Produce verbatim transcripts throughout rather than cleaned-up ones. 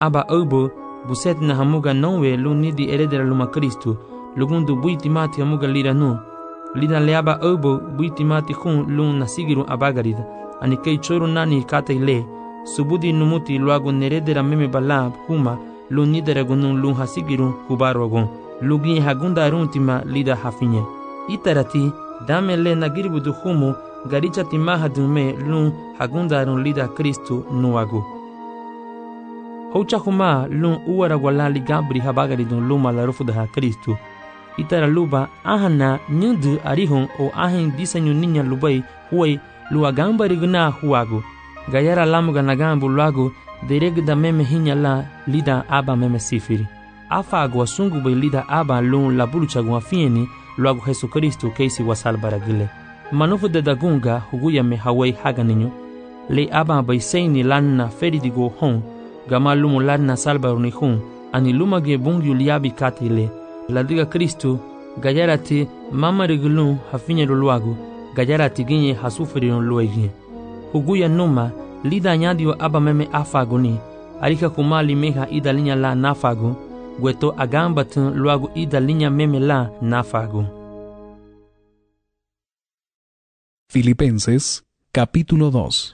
aba obo buset na hamuga nonwe lu nidi eredera luma Kristu lugundu buiti mati hamuga lira nu lina leaba obo buiti mati khun lu nasigiru abagarida ani kei choru nani kata ile subudi numuti luago neredera meme bala huma lu nidera gunun lu hasigiru hubarogon lugi hagunda runtima lida hafinye itarati dame le nagiribudu humu garicha timaha dume lu hagunda run lida Kristu nuago Hocha huma lun uara walali gabri habagari dun luma la rufu da Kristu. Itara luba ahana nyudu arihon o ahin disenyu ninya lubai huai lua gambari guna huago. Gayara lamuga nagambu luago dereg da meme hinya la lida aba meme sifiri. Afa agwa sungu bai lida aba lun la bulucha gwa fieni luago Jesu Kristu keisi wasal baragile. Manufu de dagunga huguya me hawai haganinyo. Le aba bai seini lanna feridigo hon. Gama lumu ladna salba runihun ani luma ge bungyu liabi katile la diga Kristu gayarati mama regulun hafinya luago gayarati ginye hasufiri luegi huguya numa lida nyadio aba meme afagoni arika kumali meha ida linya la nafago gweto agamba tun luago ida linya meme la nafago. Filipenses capítulo dos.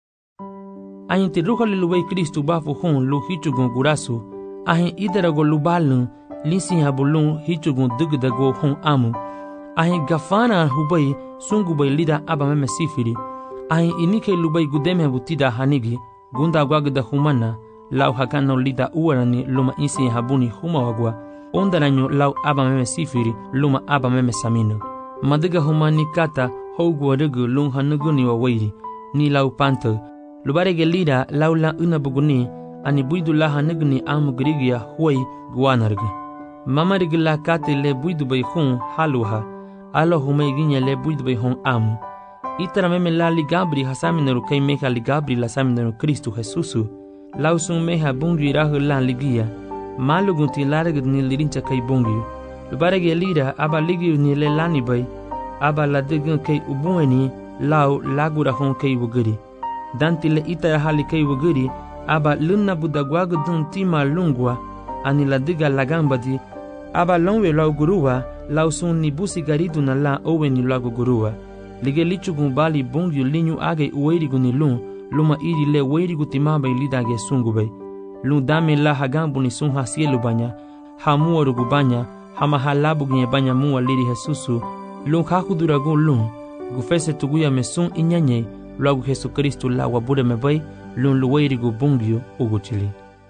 Ahin te ruha lubai Kristu bafu hon lu hichugun gurasu ahin idarago lubalun linsin habulun hichugun dugdago hon amu ahin gafana hubai sungu bai lida aba meme sifiri ahin inike lubai gudeme butida hanigi gunda gwagda humana lau hakano lida uwarani luma insin habuni huma wagwa ondaranyo lau aba meme sifiri luma aba meme samino madiga humani kata hogwa rugu lun hanuguni wa wairi ni lau panto Lubarege lida laula una buguni ani buidu la hanigni am grigia huai guanarge. Mama rigla kate le buidu bay hun haluha alo humay ginya le buidu bay hun amu. Itara meme la ligabri hasaminaru kay meha ligabri la saminaru Kristu Jesusu. Lausun meha bungi rahu la ligia. Malugunti laragad ni lirincha kay bungi. Lubarege lida aba ligi ni le lani bay aba la digun kay ubueni lau lagura hun kay wuguri. Dantile itara hali kay wuguri aba lunna budagwagu dun tima lungwa ani la diga lagambadi aba longwe lau guruwa lau sun ni busi garidu na la owe ni lagu guruwa lige lichugun bali bongyu linyu age uweirigu ni lun luma iri le weirigu timabay lidage sungubay lun dame la hagambu ni sun hasielu banya hamuwa rugu banya hamahalabu gnye banya muwa liri Jesusu lun kakuduragu lun gufese tuguya me sun inyanye Luagu Jesu Kristu la wabure mebay lun luweirigu bungyu uguchili.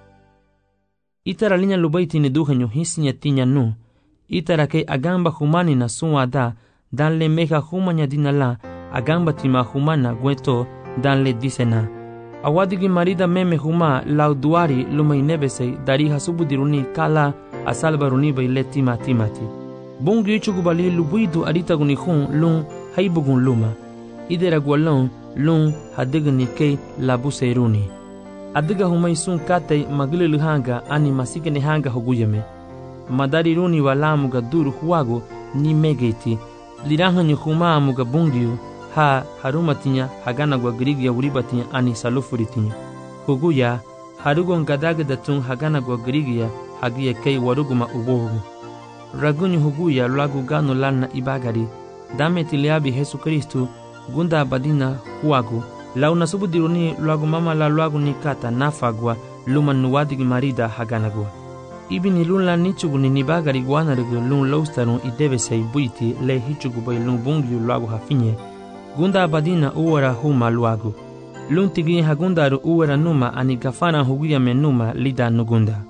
Itara linya lubai tini duhenyo hisinya tinya nu. Itara kay agamba humani na suwada dan le meha humanya dinala agamba tima humana gweto dan le disena. Awadigi marida meme huma lau duari lumay nebesay dari hasubudiruni kala asalbaruni bay le tima timati. Bungyu ichugubali lubuidu aritaguni hun lun haibugun luma. Idera gwalon lun hadigni kay labu seiruni. Adiga humay sun katay magililu hanga ani masikene hanga huguyeme. Madari runi walamuga duru huwago ni megeti. Lirahanyo humamuga bungiu ha harumatinya hagana gwa grigia uribatinya ani salufuritinya. Huguya harugon gadagadatun hagana gwa grigia hagia kay waruguma ubogu. Ragunyo huguya lagu gano lana ibagari. Dame tiliabi Jesu Kristu gunda badina huagu lau nasubudiruni luagu mama la luagu nikata nafagwa luma nuwadigi marida haganagwa ibini lun la nichugu ni nibagari guanarigu lun loustarun idebesei buiti le hichugu bay lun bungiu luagu hafinye gunda badina uwara huma luagu lun tigi hagundaru uwara numa ani gafana huguya menuma lida nugunda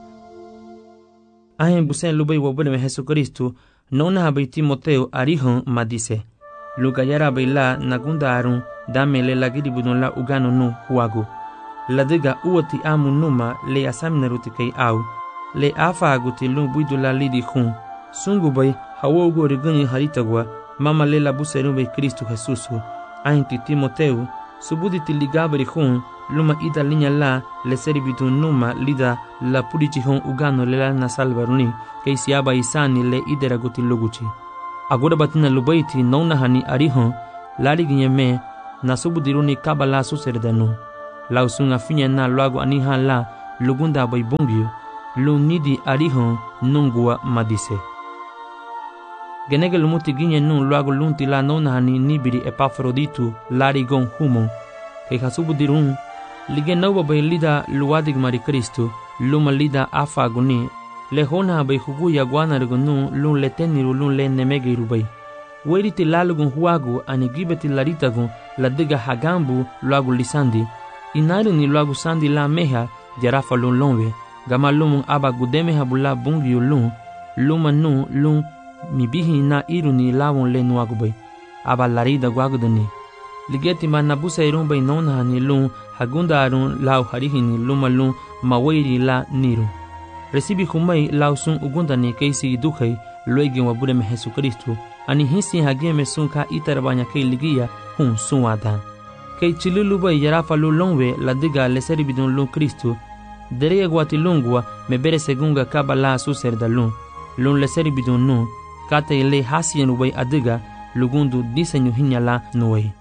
ahen busen lubay wabure me Jesu Kristu nona habay Timoteo arihon madise Lugayara baila nagunda arun dame le lagiri budon la ugano nu huago. Ladiga uoti amu numa le asaminaruti kay au. Le afa aguti lun buidu la lidi hun. Sungu bay hawogo rigani haritagwa mama le la buseru bay Kristu Jesusu. Ahinti Timoteu subuditi ligabri hun luma ida linya la le seribitun numa lida la purichi hun ugano le la nasalvaruni kay siaba isani le idera guti luguchi. Agora batina lubaiti nona hani arihon lari ginyeme nasubudiruni kabala suserdanu lausunga finya na luago aniha la lugunda bay bungyo lun nidi arihon nungua madise. Genege lumuti ginye nun luago lunti la nonahani nibiri Epafroditu larigon humon ke hasubu dirun lige nawa bay lida luadig mari Kristo luma lida afaguni lehona bay huguya guanargonu lun leteniru lun le nemegiru bay weriti lalugun huagu ani gibeti laritagun ladiga hagambu luagu lisandi inari ni luagu sandi la meha jarafa lun lonwe gama lumun aba gudeme habula bungyu lun luma nu lun mibihi na iruni lawon le nuagu bay aba larida guagudani ligeti ma nabusa irun bay nona ni lun hagunda arun lau harihini luma lun mawiri la niru recibi humay lau sun ugundani keisi dukhai luegi wabure me Jesu Kristo ani hisi hageme sun ka itarabanya kei ligia hun sun adan kei chilulu bay yarafa lu longwe ladiga leseri bidun lun Kristo derege guati lungua me bere segunga kabala su serda lun lun leseri bidun nu kate le hasien ubay adiga lugundu diseño hinyala nuey.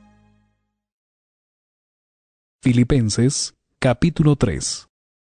Filipenses capítulo tres.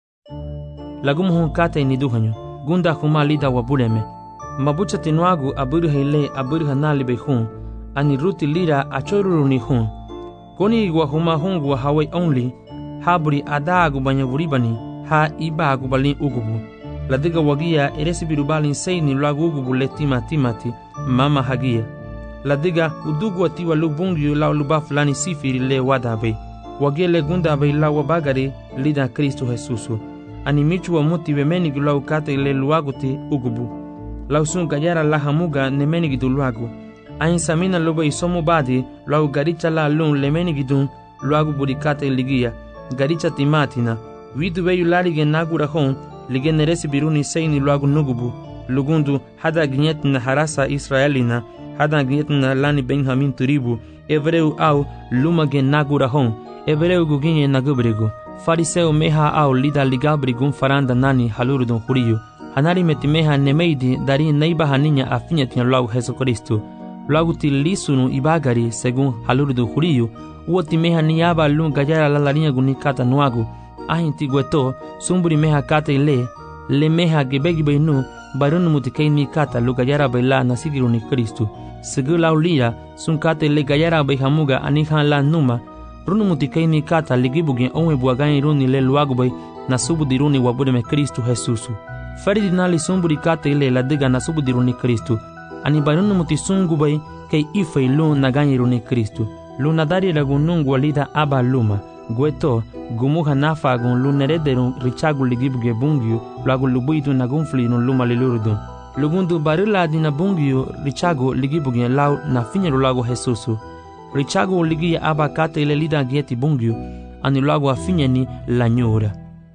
Lagumuhun kate ni duhanyo gunda huma lida wabureme mabucha tinuagu aburha ile aburha nalibe hun ani ruti lira achoruru ni hun koni igwa huma hungu wa hawai only haburi adagu banyavuribani ha ibagu balin ugubu ladiga wagia eresibiru balin seini lagu ugubu le tima timati mama hagia ladiga udugu atiwa lubungyu la luba fulani sifiri le wadabe wagia le gunda be la wabagari lida Kristo Jesusu ani michu wa muti wemeni gulau kate le luaguti ugubu lausun gayara la hamuga nemeni gidu luagu ain samina loba isomu badi lau garicha la lun lemeni gidun luagu burikate ligia garicha timatina widu weyu larige nagura hon lige neresi biruni seini luagu nugubu lugundu hada ginyetina harasa Israelina hada ginyetina lani Benjamin turibu evreu au lumage nagura hon evreu guginye nagubrigu fariseo meha au lida ligabrigun faranda nani halurudun huriyu hanari metimeha nemeidi dari neiba haninya afinyatina luagu Jesu Kristo luagu tilisunu ibagari segun halurudun huriyu uoti meha niyaba lun gayara la larinya gunikata nuagu ahinti gueto sumburi meha kata ile le meha gebegibe nu barunu mutikei mi kata lu gayara baila nasigiru ni Kristo segu laulira sun kata ile gayara bai hamuga anihan la numa runu mutikei mi kata ligibugen onwe buagani runi le luagu bai nasubudiruni wabudeme Kristo Jesusu faridi nali sumburi kata ile ladiga nasubudiruni Kristo ani barunu mutisungu bai kei ifei lu naganyiruni Kristo lu nadari lagunungu walida aba luma gueto gumuha nafagun lu nerederun richagu ligibuge bungyu lagu lubuitu nagunflinu luma lilurudun lugundu barila dina bungyu richagu ligibuge lau na finyeru lagu Jesusu richagu ligia aba kate ile lida gieti bungyu ani lagu afinyeni la nyura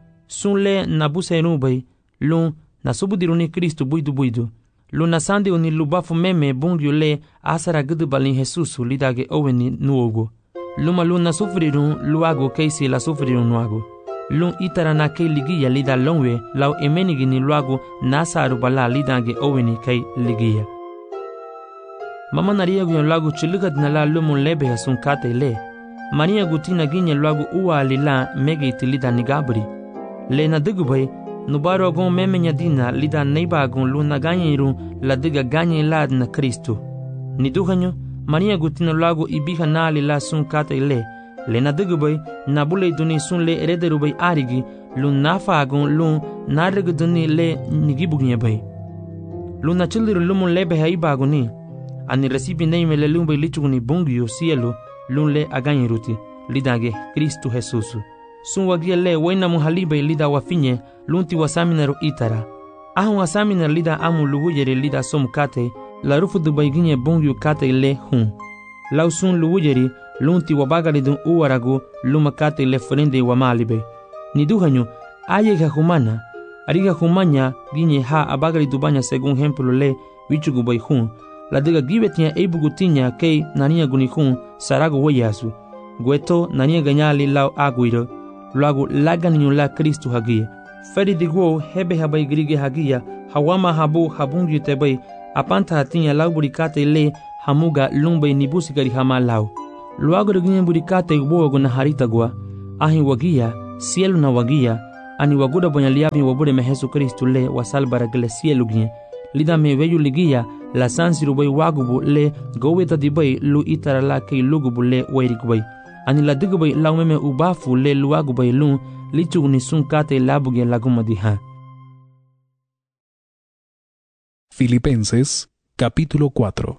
sunle nabuse nubai lu nasubudiruni Kristo buidu buidu lu nasandi uni lubafu meme bungyu le asara gudu balin Jesusu lidage oweni nuogo luma lun na sufrirun luago keisi la sufrirun nuago lun itara na kei ligia lida longwe lau emenigi ni luago nasaru bala lidange oweni kei ligia mama naria guyon lagu chilugad na la lumun lebe hasun kate le maria gutina ginye luago uwa lila mege itilida nigabri le na dugubay nubaro agon memenya dina lida neiba agon lu na ganyirun la diga ganye lad na Kristo ni duhanyo Maria gutina lago ibiha nali la sun kata ile le na dugubay na bule duni sun le erederu bay arigi lu nafa agon lu nargu duni le nigibugne bay lu na childiru lumun lebe haiba agoni ani recibi neime le lumbay lichuguni bungyo cielo lu le aganyiruti lidage Kristo Jesusu sun wagia le waina muhalibay lida wafinye lunti wasaminaru itara ahun wasamina lida amu luwujere lida som kate la rufu dubai ginye bongyu kate ile hun lausun luwujeri lunti wabagari dun uwaragu luma kate ile frende wa malibe ni duhanyo aye ga humana ariga humanya ginye ha abagari dubanya segun hemplo le wichugu bai hun la diga gibetia ebugutinya kei nania guni hun sarago wayasu gueto nania ganyali lau aguiro luagu laganyo la Kristo hagia feri digwo hebe habai grige hagia hawama habu habungi tebai apanta hatinya lau burikate le hamuga lumbai nibusi gari hama lau luagu ginye burikate ubo na harita gwa ahi wagia cielo na wagia ani waguda bonya liabi wabure me Jesu Kristu le wasalbara gele cielo gien lida me veyu ligia la sansiru bay wagubu le goweta di bay lu itara la kay lugubu le wairik bay ani la digu bay lawmeme ubafu le luagu bay lu lichug ni sun kate labuge laguma di ha. Filipenses capítulo cuatro.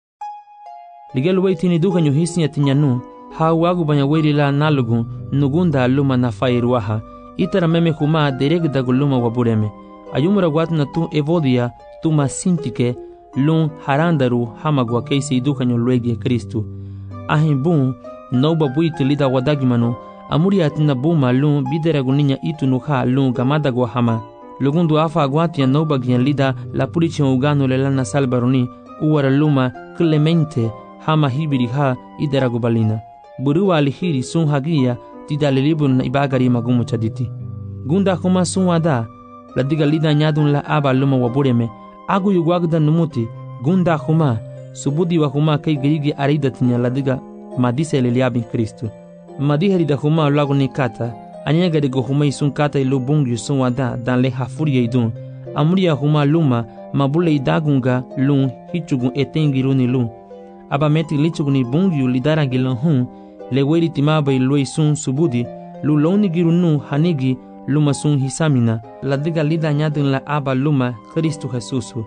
Ligelu bay tini duka nyu hisinya tinyanu ha wagu banya wairi la nalugu nugunda luma na fairuaha itara meme kuma dereg luma wabureme ayumura watna tu evodia tu masintike lun harandaru hamagwa keisi duka nyu luegi Kristu ahimbu noba buiti lida wadagimanu amuri atina buma lun bideraguninha itu nuha lun gamadagwa hama lugundu afa agwatia noba gian lida la purichi ugano le lana salbaroni uwara luma clemente hama hibiri ha ideragubalina burua alihiri sun hagia tidalilibun na ibagari magumu chaditi gunda kuma sun wada la diga lida nyadun la aba luma wabureme agu yugwagda numuti gunda kuma subudi wa kuma kai girigi aridatinya la diga madise leliabin Kristu madiheri da kuma lagu ni kata anyega de gohuma sun kata ilu bungi sun wada dan le hafuria idun amuria huma luma mabule idagunga lun hichugun etengiruni lun aba meti lichuguni bungi lidara gilan hun le weri timaba iloi sun subudi lu loni girunu hanigi luma sun hisamina la diga lida nyadun la aba luma Kristu Jesusu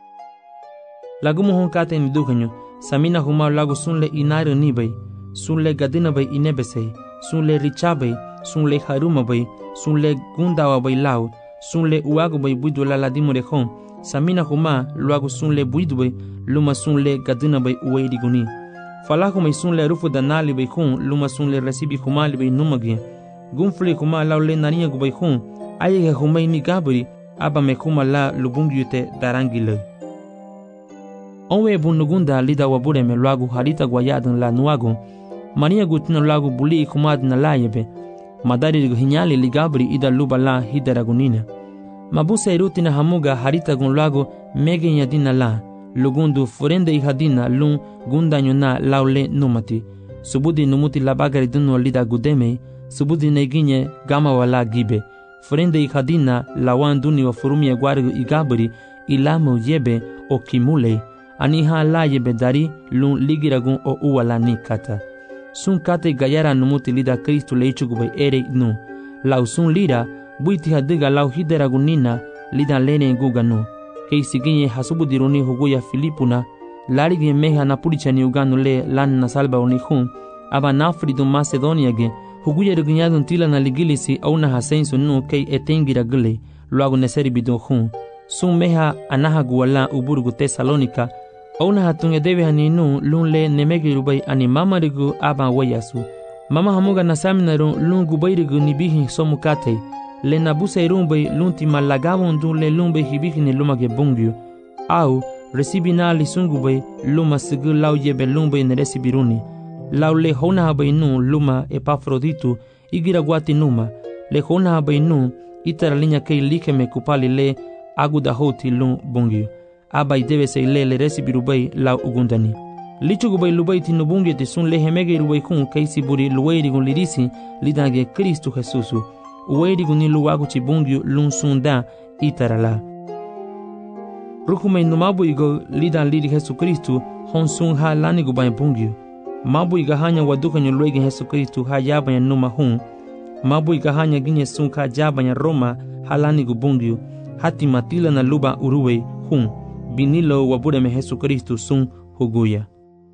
lagu mohon kata ni dukanyo samina huma lagu sun le inare nibay sun le gadina bay inebesay sun le richabay sun le haruma bay sun le gundawa bay lau sun le uago bay buidu la ladimure hon samina huma luago sun le buidu bay luma sun le gadina bay uweidi guni falako may sun le rufu danali bay hon luma sun le resibi huma li bay numagien gunfle huma lau le nariya gu bay hon ayege huma ni gabri aba me huma la lubungyute darangile onwe bunugunda lida wabure me luago harita guayadun la nuago Maria gutina lagu buli kumad na layebe madari hinyali ligabri ida luba la hidaragunina mabusa irutina hamuga harita gun lagu mege nyadina la lugundu furende ihadina lun gunda nyuna laule numati subudi numuti labagari dunu lida gudeme subudi neginye gama wala gibe furende ihadina lawan duni wa furumia gwarigu igabri ilamu yebe o kimule aniha la yebe dari lun ligiragun o uwala nikata sun kate gayara numuti lida Kristu leichugubay ere nu lau sun lira buiti hadiga lau hideragunina lida lene guganu kei siginye hasubudiruni huguya Filipuna larigi meha na purichani uganu le lan na salba unihun aba nafridu Macedonia ge huguya regunyadun tila na ligilisi au na hasensu nu kei etengira gule luagu neseri bidun hun sun meha anaha guwala uburgu Tesalonika Ona hatunge debe haninu lun le nemegirubay ani mama rigu aba wayasu. Mama hamuga nasaminaru lun gubayrigu nibihi somukate. Le nabusa irumbay lunti malagavundu le lumbay hibihi ni lumage bungyu. Au resibina li sungubay luma sigu lau yebe lumbay neresibiruni. Lau le hona habay nu luma Epafroditu igira guati numa. Le hona habay nu itara linya kei likeme kupali le agudahoti lun bungyu. Abai debe se le resibirubay la ugundani lichugubay lubay tinubungi te sun le hemege rubay kun kaisi buri luweiri gun lirisi lidage Kristu Jesusu uweiri gun ni luwagu chibungi lun sunda itarala rukumay numabu igo lidan liri Jesu Kristu hon sun ha lani gubay bungi mabu iga hanya waduka nyo luwegi Jesu Kristu ha yabanya numa hun mabu iga hanya ginye sun ka jabanya Roma ha lani gubungi hati matila na luba uruwe hun binilo wabure me Jesu Kristu sun huguya.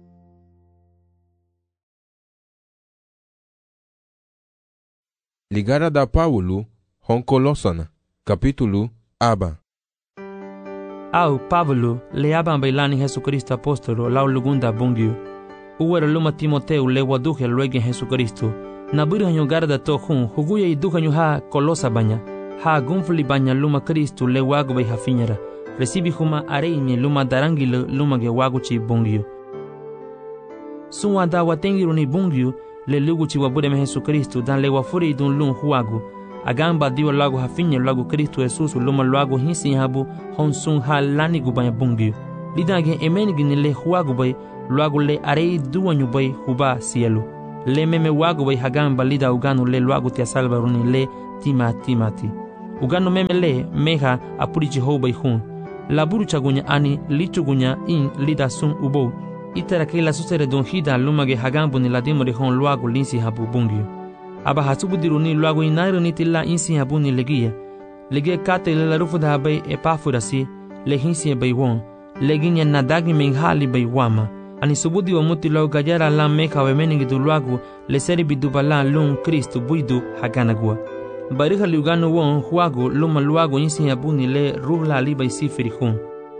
Ligara da Paulo hon Colosana capítulo aba. Au Paulo le aban bailani Jesu Kristu apostolo lau lugunda bungiu. Uwera luma Timoteu le waduhe luege Jesu Kristu. Nabiri hanyo garda to hun huguya iduha nyo ha Colosa banya. Ha gunfli banya luma Kristu le wagu bay hafinyara. Resibi huma areimi luma darangile luma ge waguchi bungyu. Sunwa da watengiru ni bungyu le luguchi wabude me Jesu Kristu dan le wafuri idun lun huagu. Agamba diwa lagu hafinye lagu Kristu Jesusu luma lagu hinsi habu hon sun ha lani gubanya bungyu. Lidange emeni gini le huagu bay lagu le arei duwanyu bay huba sielu. le meme wago bai hagamba lida ugano le luago tia salvaruni le tima timati. Ugano meme le meha apurichi ho bai hun. Laburu chagunya ani lichugunya in lida sun ubo. Itara ke la susere don hida lumage hagambu ni ladimo de hon luago linsi habu bungio. Aba hasubudiruni luago inairo nitila insi habu ni legia. Lege kate le la rufu da bai epafurasi le hinsi bai won. Leginya nadagi menghali bai wama. Ani subudi wa muti lau gajara la meka we meningi du luagu le seri bidubala lung Kristu buidu haganagua. Bariha liugano won huagu luma luagu insi yabuni le ruhla liba isifiri hun.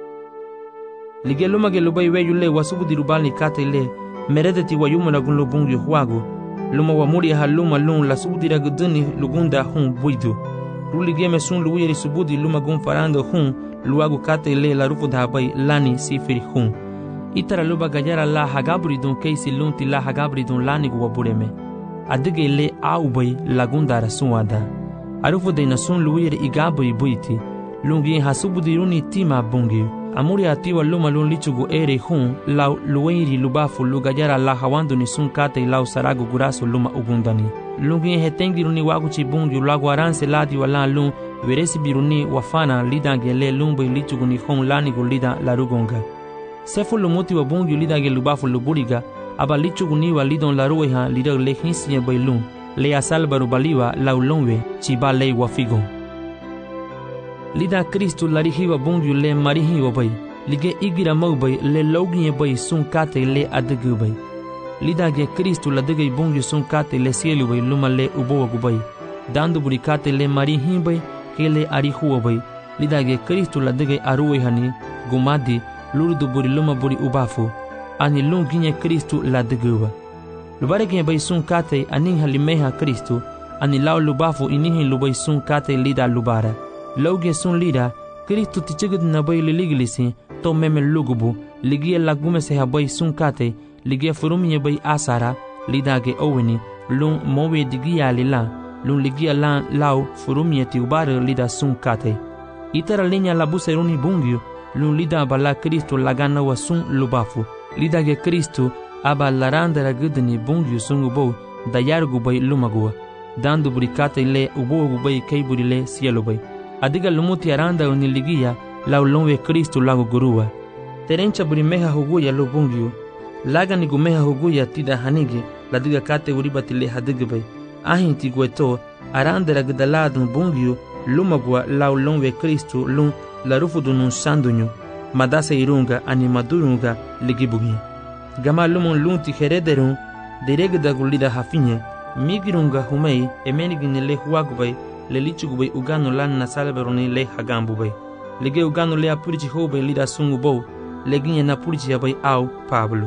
Lige luma ge lubai weyu le wasubudi rubali kate le meredeti wa yuma lagun lubungi huagu. Luma wa muri ha luma lung la subudi raguduni lugunda hun buidu. Rulige me sun luwiri subudi luma gun farando hun luagu kate le la rufu dhabai lani sifiri hun. Itara luba gajara la hagabri don keisi lunti la hagabri don lani guwa bureme. Adige le aubai lagundara suada. Arufu de na sun luire igabri buiti. Lungi hasubudi runi tima bungi. Amuri atiwa luma lun lichugu ere hun lau luweiri lubafu lugajara la hawandu ni sun kate lau saragu gurasu luma ugundani. Lungi hetengi runi waguchi bungi lagu aranse ladi wala lun veresi biruni wafana lidange le lumbai lichugu ni hun lani gu lida larugonga. Sefu lumuti wa bungi lida ge lubafu luburiga, aba lichugu niwa lidon larueha lida le hinsiye bailun, le asalbaru baliwa laulonwe chiba le wafigon. Lida Kristu larihi wa bungi le marihi wa bay, lige igira mau bay le logiye bay sun kate le adegu bay. Lida ge Kristu ladege bungi sun kate le sielu bay luma le ubowa gubay, dandu burikate le marihi bay ke le arihu wa bay. Lida ge Kristu ladege aruehani gumadi lurdu buri luma buri ubafu ani lunginye Kristu la deguwa. Lubarege bai sun kate aning halimeha Kristu ani lau lubafu inihin lubai sun kate lida lubara. Lauge sun lida Kristu tichigid na bai liligilisi to meme lugubu ligie lagume se habai sun kate ligie furumye bai asara lidage oweni lung mowe digia lila lung ligia lan lau furumye ti ubare lida sun kate. Itara linya labuse runi bungyu lun lida bala Kristu lagana wa sun lubafu. Lida ge Kristu aba larandara gudni bungyu sun ubo dayar gubai lumagua. Dandu burikate le ubo gubai keiburi le sielu bai. Adiga lumuti aranda uniligia lau lonwe Kristu lagu gurua. Terencha buri meha huguya lu bungyu. Laga ni gumeha huguya tida hanigi ladiga kate uribati le hadige bai. Ahin ti gueto arandara gudaladun bungyu lumagua lau lonwe Kristu lun la rufudu nun sandunyu, madase irunga ani madurunga ligibugi. Gama lumun lunti herederun, diregda gulida hafinye, migirunga humei, emenigini le huagubai, le lichugubay ugano lan na salberoni le hagambubay. Lige ugano le apurichi hobay lida sungubo, leginye na purichi abay au Pablo.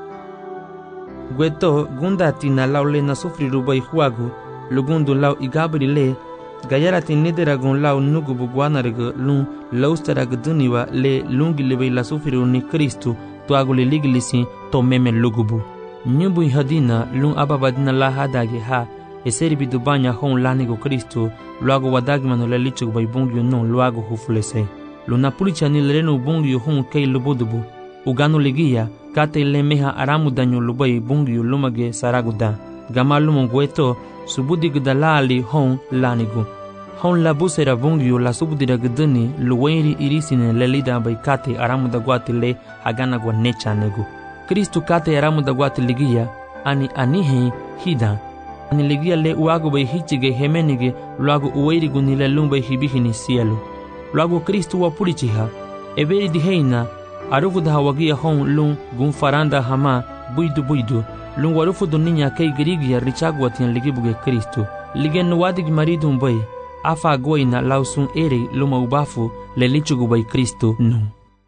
Gueto gundati na lau le na sufrirubay huagu, lugundu lau igabri le, gayarati nideragon lau nugubu guanarga lun laustarag duniwa le lungi lebe la sufiru ni Kristu to agule ligilisi to meme lugubu. Nyubu hadina lun ababadina la hadage ha eseri bidubanya hon lanigo Kristu luago wadagi mano le lichug bay bungyu non luago hufulese. Luna pulicha ni lereno bungyu hon kei lubudubu. Ugano ligia kate le meha aramu danyo lubay bungyu lumage saraguda. Gama lumon gueto subudi gdalali hon lanigu. Hon la busera bungyu la subudira gduni luweiri irisine lelida bai kate aramu da guati le hagana gwa necha negu. Kristu kate aramu da guati ligia ani anihe hida. Ani ligia le uago bai hichige hemenige luago uweiri gunile lumbai hibihini sielu. Luago Kristu wa purichiha. Eberi diheina arufu da hawagia hon lung gunfaranda hama buidu buidu. Lung warufu duninya kei girigia richagwa tian ligibuge Kristu. Ligen wadig maridum bai. Afa goina lausun ere luma ubafu le lichugu bai Kristu nu.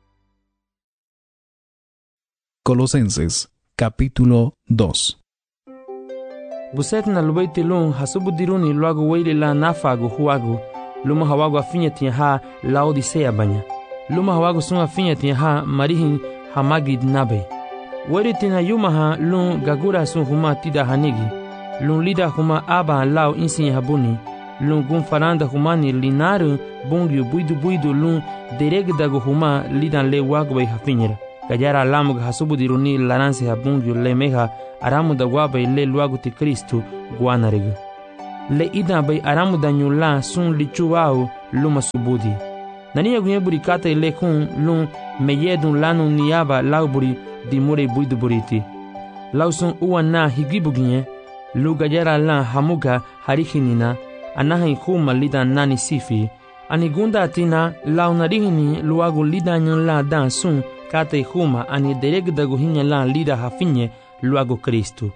Colosenses capítulo dos. Buset na lubaiti lung hasubudiruni luago weile la nafagu huagu. Luma hawagu afinya tiya ha laodisea banya. Luma hawagu sun afinya tiya ha marihin hamagid nabe. Weri tina yuma ha lung gagura sun huma tida hanigi. Lung lida huma aba lao insin habuni. Lung gun faranda humani linaru bungyu buidu buidu lung deregdago huma lidan le wago bai hafinyera. gajara lamug hasubudiruni laranse habungyo le meha aramu da wabai le luagu ti Kristu guanarigu. Le ida bai aramu da nyula sun lichuau luma subudi. Nania gunye buri kata ile kun lun meyedun lanu niaba lauburi di mure buidu buriti. Lausun uwa na higibuginye lu gajara la hamuga harihinina anaha ikuma lida nani sifi. Ani gunda atina lau narihini luagu lida nyan la dan sun kata ikuma ani dereg dagu hinya la lida hafinye luagu Kristu.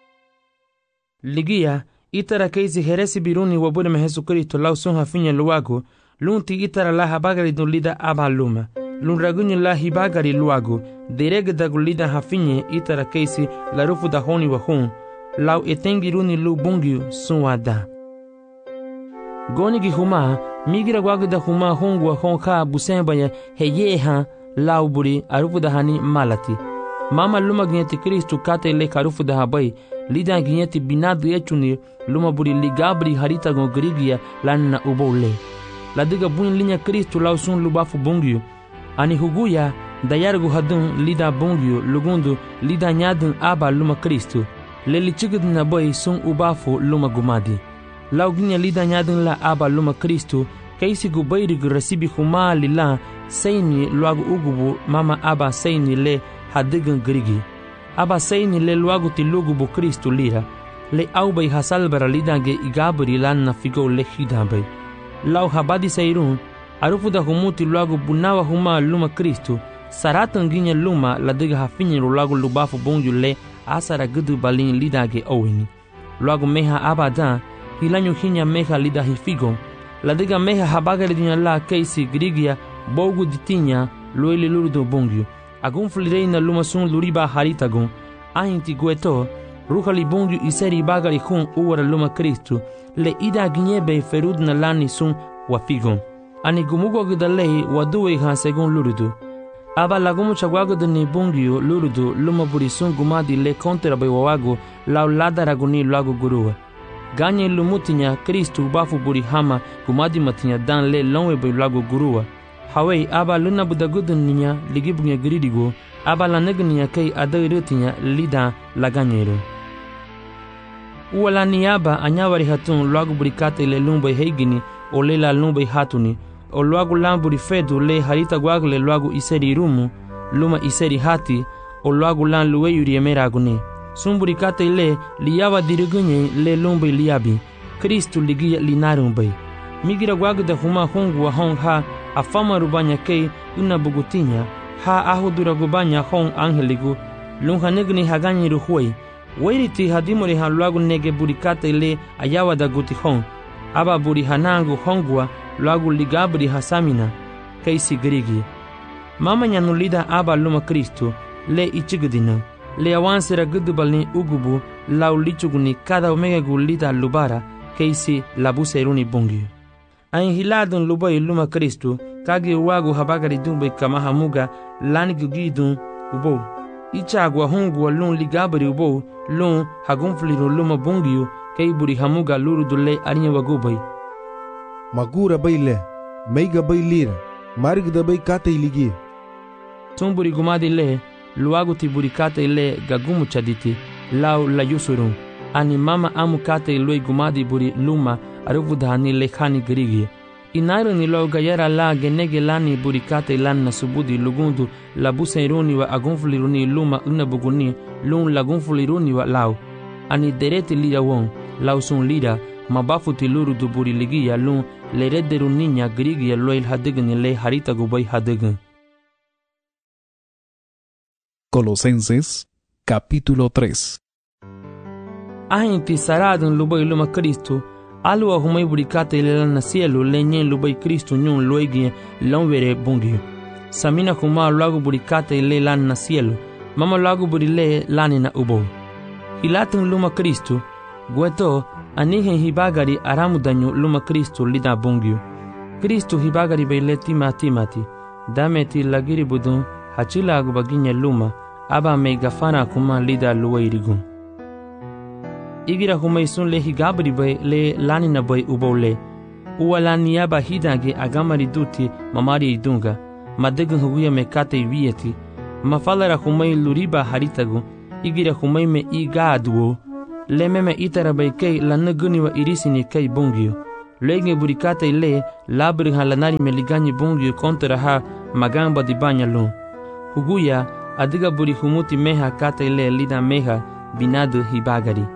Ligia itara keisi heresi biruni wabure me Jesu Kristo lau sun hafinye luagu lunti itara la habagari dun lida aba luma. Lun ragunye la hibagari luagu dereg dagu lida hafinye itara keisi la rufu da honi wa hun lau etengiruni lu bungyu sun wada. Goni gi huma migira gwagu da huma hongwa honka busemba ya heyeha lauburi arufu da hani malati. Mama luma ginyeti Kristu kate le karufu da habai lida ginyeti binadu echuni luma buri ligabri harita gon grigia lanna ubole. Ladiga buin linya Kristu lausun lubafu bungyu. Ani huguya dayargu hadun lida bungyu lugundu lida nyadun aba luma Kristu. Leli chigid na boy sun ubafu luma gumadi. Lauginya lida nyadun la aba luma Kristu kaisi gubayrig rasibi huma lila seini luagu ugubu mama aba seini le hadigan grigi. Aba seini le luagu ti lugubu Kristu lira. Le aubay hasalbara lidange igabri lanna figo le hidambay. Lau habadi sairun arufu da humuti luagu bunawa huma luma Kristu saratan ginya luma ladiga hafinyi luagu lubafu bungyu le asara gudu balin lidage owini. Luagu meha abadan hilanyu hinya meha lida hifigo ladiga meha habagari dunya la keisi grigia bogu ditinya lueli lurdo bungyu. Agun flireina luma sun luriba haritagun ahinti gueto ruhali bungyu iseri bagari hun uwara luma Kristu le ida ginyebe ferud na lani sun wafigon. Ani gumugo gidalei waduwe ha segun lurudu. Aba lagumu chagwago de ni bungyu lurudu luma buri sun gumadi le kontera bai wawago lau lada raguni lagu guruwa. Ganye lumutinya Kristu bafu buri hama gumadi matinya dan le lonwe bai lagu guruwa. Hawei aba luna budagudun ninya ligibunya giridigo aba la negniya kei adairutinya lida laganyero. Uwala niaba anyawari hatun lagu buri kate le lumbai heigini o le la lumbai hatuni. O luagu lamburi fedu le harita gwagle luagu iseri rumu luma iseri hati o luagu lan luwe yuri emera agune. Sumburi kate le liyawa dirigunye le lumbai liabi. Kristu ligia linarumbai. Migira gwagu da huma hungu wa hong ha afama rubanya kei una bugutinya ha ahudura gubanya hong angeligu lunha negni haganyi ruhuei. Wairiti hadimori ha luagu nege burikate le ayawa da guti hong. Aba buri hanangu hongwa luagu ligabri hasamina kaisi grigi. Mama nyanulida aba luma Kristu le ichigdina le awansera gudubalni ugubu lau lichuguni kada omega gulida lubara kaisi labuseruni bungi. Ain hiladun lubai luma Kristu kagi uwagu habagari dumbe kama hamuga lani gugidun ubo. Ichagwa hungu lun ligabri ubo lun hagunfliru luma bungiu kei buri hamuga lurudule arinya wagubai. Magura baile, meiga bailira, marigda bai kata iligi. Tumburi gumadi le, luagu ti buri kata ile gagumu chaditi, lau la yusurun. Ani mama amu kata ilui gumadi buri luma aruvu dhani le khani grigi. Inairo ni lau gayara la genege lani buri kata ilan na subudi lugundu la busairuni wa agunfuliruni luma unabuguni lun lagunfuliruni wa lau. Ani dereti lida won, lau sun lida, mabafu tiluru du buri ligia lun le redderu niña grigia loil hadegan le harita gubay hadegan. Colosenses capítulo tres. Ahinti saradun lubay luma Kristu alwa humay burikate le na cielo le nyen lubay Kristu nyun loigi lonvere bungi. Samina huma lagu burikate le lan na cielo mama lagu buri le lani na ubo. Hilatun luma Kristu gueto anihen hibagari aramudanyo luma Kristu lida bungyu. Kristu hibagari baile tima timati. Dameti lagiri budun hachila agubaginya luma aba me gafana kuma lida luwairigun. Igira humaisun le higabri bay le lanina bay ubole. Uwa lani yaba hidage agamari duti mamari idunga. Madegun huguya me kate vieti. Mafalara humay luriba haritago, igira humay me igaduo, le meme itarabai kei la naguniwa irisini kei bongio. Lege burikate le labri halanari me ligani bongio kontra ha magamba di banyalun. Huguya adiga buri humuti meha kate le lida meha binadu hibagari.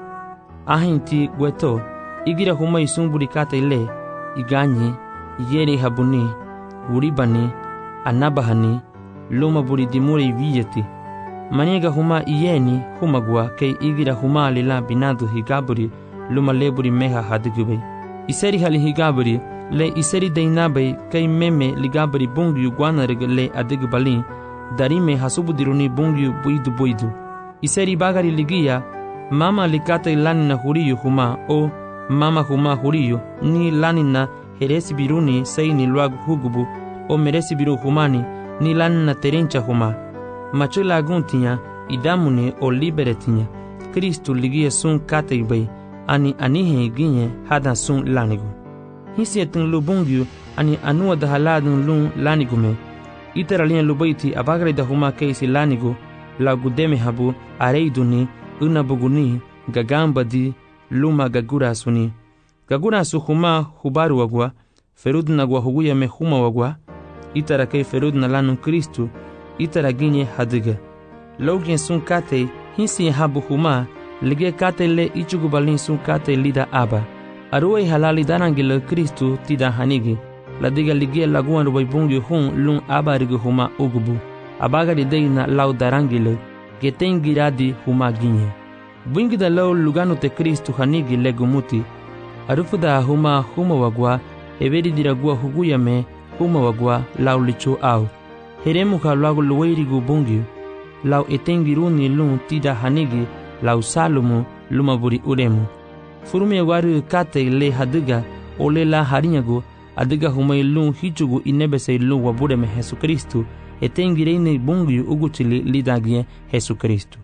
Ahinti gueto, igira humay sumburi kate le, iganye, yeri habuni, uribani, anabahani, luma buri dimuri vijeti. Maniga huma iyeni humagwa kei igira huma lila binadu higaburi luma leburi meha hadigube. Iseri hali higaburi le iseri deinabai kei meme ligaburi bungyu guanareg le adigbalin darime hasubudiruni bungyu buidu buidu. Iseri bagari ligia mama likate lanina huriyo huma o mama huma huriyo ni lanina heresi biruni seini luagu hugubu o meresi biru humani ni lanina terencha huma. Machula aguntinya idamune o liberetinya. Kristu ligia sun kateibai ani anihe ginye hadan sun lanigu. Hisi etin lubungyu ani anua da haladun lun lanigume. Itaralien lubaiti abagre da huma keisi lanigu la gudeme habu areiduni unabuguni gagamba di luma gagurasuni. Gagurasu huma hubaru wagwa ferudna gwa huguya me huma wagwa itara kei ferudna lanun Kristu itara ginye hadiga. Logien sun kate hinsi habu huma lige kate le ichugubalin sun kate lida aba. Aruei halali darangile Kristu tida hanigi. La diga lige laguan rubai bungi hun lun aba rigu huma ugubu. Abagari deina lau darangile geten giradi huma ginye. Bungi da lau lugano te Kristu hanigi legumuti. Arufuda huma huma wagwa everi diragua huguyame huma wagwa lau licho au. Heremu ka lagu luweirigu bungi, lau etengiruni lun tida hanigi, lau salumu lumaburi uremu. Furume waru kate le hadiga ole la harinyagu, adiga humay lun hichugu inebese lun wabureme Jesu Kristu, etengireine bungi uguchili lidagie Jesu Kristu.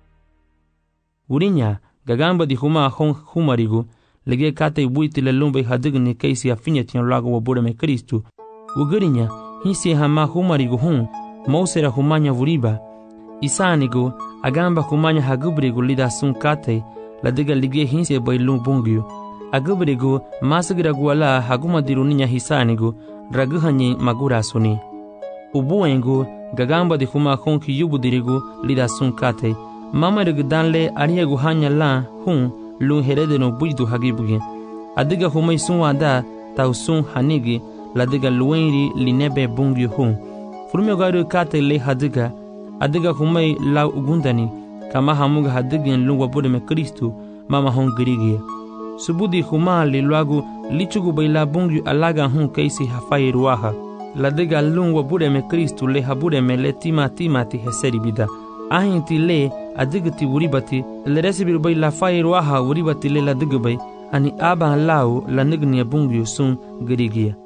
Urinya, gagamba di huma hon humarigu, lege kate buitile lumbe hadigni keisi afinyatian lagu wabureme Kristu. Ugurinya, hinsi hama humarigu hun, mausera humanya vuriba. Isanigu, agamba humanya hagubrigu lida sun kate, ladiga lige hinsi bailun bungiu. Agubrigu, masagira guala haguma diruninya hisanigu, raguhanyi magura suni. Ubuengu, gagamba di huma hun kiyubu dirigu lida sun kate. Mamarigu danle ariyagu hanya la hun, lun heredeno buidu hagibugi. Adiga humay sun wada, tau sun hanigi, ladiga luenri linebe bungi hun. Furume garu kate le hadiga, adiga humay lau ugundani, kama hamuga hadigin lungwa budeme Kristu, mama hun girigia. Subudi huma li luagu lichugu baila bungi alaga hun keisi hafai ruaha. Ladiga lungwa budeme Kristu le habudeme le tima timati heseri bida. Ahinti le adigati uribati, le resibiru baila fai ruaha uribati le ladigubay, ani aba lau la nignia bungi sun girigia.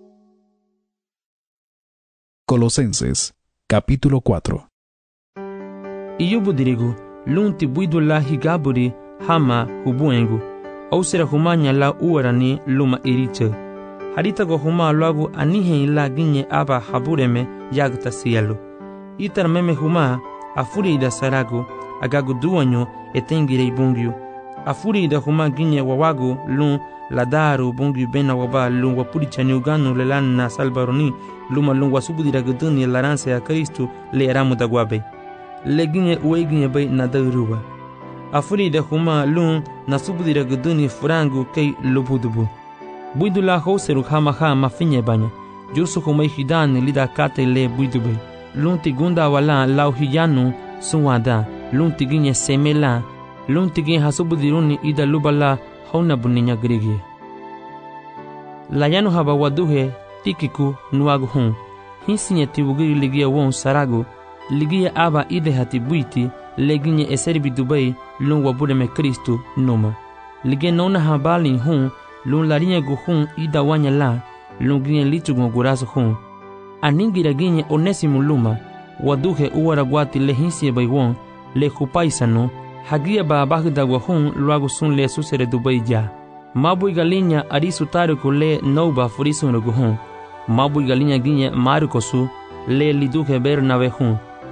Colosenses, capítulo cuatro. Iyubu dirigu, lunti buidu la higaburi, hama hubuengu, ausera humanya la uarani luma iriche. Haritago huma luagu anihe la ginye aba habureme yagta cielo. Itar meme huma, afuri ida saragu, agagu duanyo etengirei bungiu. Afuri ida huma ginye wawagu lun ladaru bungiu bena waba lun wapurichani uganu lelan na salbaroni, luma lungwa subudira guduni laranse a Kristu le eramu da guabe. Leginye ueginye bay na dauruwa. Afuri da huma lun na subudira guduni furangu kei lubudubu. Buidu la hoseru hama hama finye banya. Jursu humay hidani lida kate le buidubay. Lun tigunda wala lau hiyanu sunwada. Lun tiginye semela. Lun tiginye hasubudiruni ida lubala hauna buninya grigie. Layanu haba waduhe tikiku nuagu hun. Hinsinya tibugiri ligia won saragu. Ligia aba ide hati buiti. Leginye eseribi dubai lun wabureme Kristu numa. Ligia nona habali hun. Lun larinye gu hun ida wanya la. Lun ginye lichugu gurasu hun. Aningira ginye onesimu luma. Waduhe uwara guati le hinsiye bai won. Le hupaisano. Hagia ba bagdagwa hun luagu sun le susere dubai ja. Mabui galinya arisu tariku le nauba furisu nugu hun. Mabui galinya ginye marikosu le liduke bernave hun.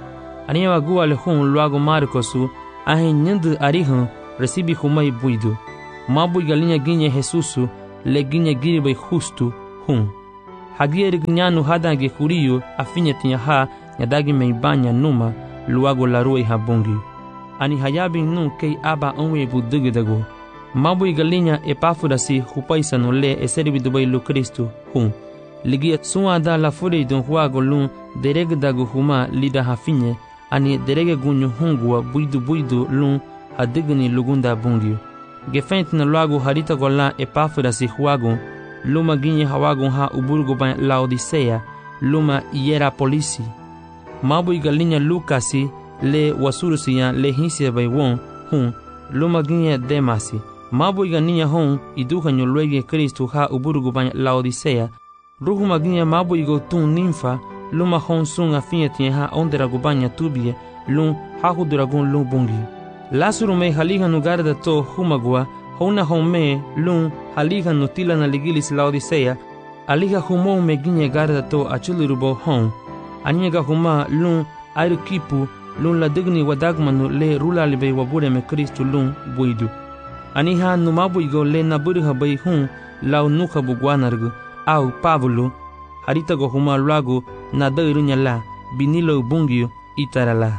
Ania wagua le hun luago Marcosu, ahen nyandu arihan, recibi humai buidu. Mabu galinha ginha Jesusu, le ginha giribai justo, hun. Hagier gnanu hadange curio, afinha tinha ha, yadagi meibanya numa, luago larua e habongi. Ani hayabin nun kei aba onwe budugidago. Mabu galinha Epáfrasi, hupaisa no le e servidubai lu Cristo, hun. Ligia sua da la fure don huago lun, deregdago huma lida hafinha, ani derege gunyu hungua buidu buidu lun, hadigni lugunda bungio. Gefent na luago harita gola Epáfrasi huago, luma ginye hawago ha uburgo ban Laodicea, luma Hierapolisi. Mabu galinha Lucasi, le wasurusiya le hinsia bai won, hun, luma ginye Demasi. Mabu ganinha hon, iduhanyo luege Cristo ha uburgo ban Laodicea, ruhu maginha mabu igo tun ninfa, luma hon sun afinha tinha ha ondera gubanya tubie, lum hahu duragon lum bungi. Lasuru me haliha no garda to humagua, hona home lum haliha no tila na ligilis Laodicea, aliha humo me ginha garda to achulurubo hon. Aniga huma lum airukipu, lum la digni wadagmanu le rula libe wabure me Cristo lum buidu. Aniha no mabu igo le naburiha bai hun, lau nuka buguanargu, au Pavlo, harita go huma luago na dairunya la, binilo bungio itarala.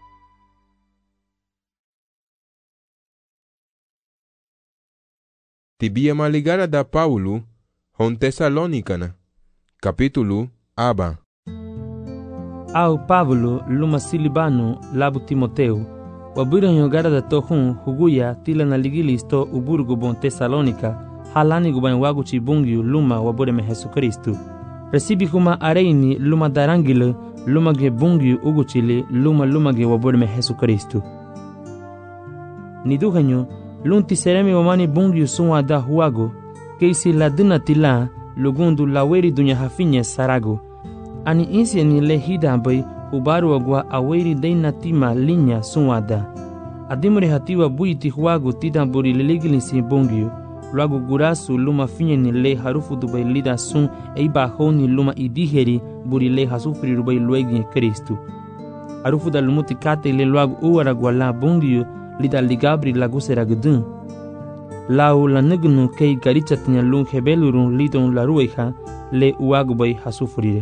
Tibia maligara da Paulo, hon Tesalonicana, capítulo aba. Au Pavlo, luma Silibano, labu Timoteu, wabura nyogara da to hun, huguya, tila na ligilis to uburgo bon Tesalonica, halani guban wagu chibungio luma wabure me Jesu Kristu. Recibi kuma areini luma darangile, luma ge bungio uguchile, luma luma ge wabure me Jesu Kristu. Niduhanyo, lunti seremi wamani bungio sunwa da huago, keisi la duna tila, lugundu laweri dunya hafinye sarago. Ani insi ni le hida bai, ubaru wagwa aweri deina tima linya sunwa da. Adimure hatiwa buiti huago tidamburi liligilisi bungio, luago gurasu luma finye ni le harufu dubai lida sun eiba honi luma idiheri buri le hasufri rubai luegi Kristu. Harufu da lumuti kate le luago uwara gwala bungio lida ligabri lagusera gudun. Lau la negnu kei garicha tinya lung hebelurun lidon la rueha le uago bai hasufrire.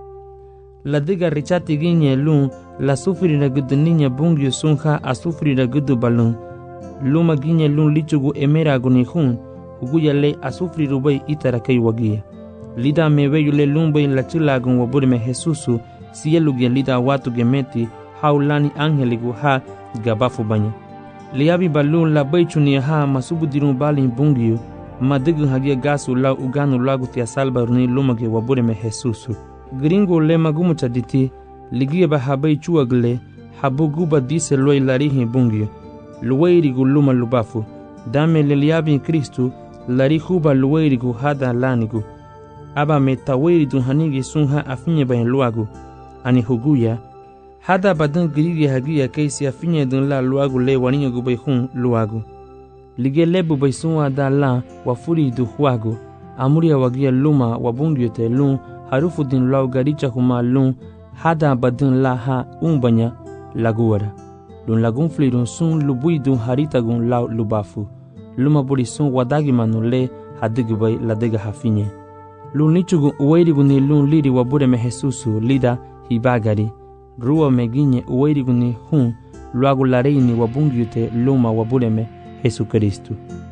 La diga richati ginye lung la sufrira guduninya bungio sunha asufrira gudu balun. Luma ginye lung lichugu emera aguni hun, huguya le asufri rubai itara kei wagia. Lida meweyu le lumbai la chilagun waburi me Jesusu, sielu ge lida watu gemeti, haulani angeligu ha gabafu banya. Liabi balun la baichuni ha masubu dirun balin bungio, madigu hagia gasu la uganu lagu tia salba runi lumage waburi me Jesusu. Gringo le magumu chaditi, ligia ba habai chuagle, habu guba dise loi larihi bungio, luwairigu luma lubafu, dame le liabi Kristu, lari huba luwairigu hada lanigu. Aba me tawairidu hanigi sunha afinye bayan luagu, ani huguya, hada badan girigi hagia keisi afinye dun la luagu le waninyo gubay hun luagu. Lige lebu bay sunwa da la wafuri du huagu, amuria wagia luma wabungyo te lun, harufu din lau garicha huma lun, hada badan la ha umbanya laguara. Lun lagun flirun sun lubui dun haritagun lau lubafu. Luma buri sun wadagi manu le hadigubay la dega hafinye. Lun lichugun uwairigu ni lun liri wabure me Jesusu lida hibagari. Rua meginye uwairigu ni hun luagu lareini wabungyute luma wabure me Jesucristo.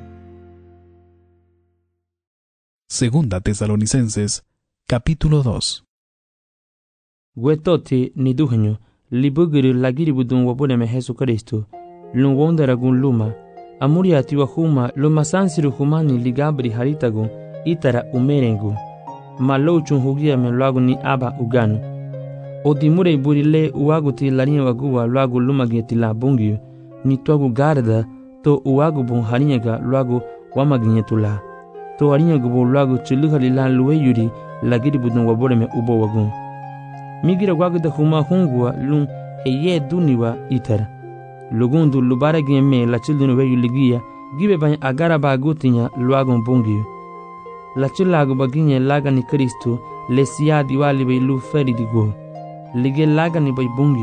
Segunda Tesalonicenses, capítulo dos. Gwetoti ni duhenyo, libugiri lagiribudun wabure me Jesucristo. Lun wondaragun luma. Amuri atiwa huma luma sansiru humani ligabri haritagun itara umerengu. Malouchun hugia me luagu ni aba uganu. Odimure burile uaguti larinha wagua luagu lumageti la bungio. Ni tuagu garda to uagu bun harinyaga luagu wamaginyetula. To harinyaga bu luagu chiluhali la luweyuri lagiri budun wabore me ubo wagun. Migira wagda huma hungua lun heye duniwa itara. Lugundu lubara geme la childunu weyu ligia gibe bany agara bagutinya luagu bungio. La chilagu baginye laga ni Kristo le siya diwali bay lu feri digo. Lige laga ni bay bungio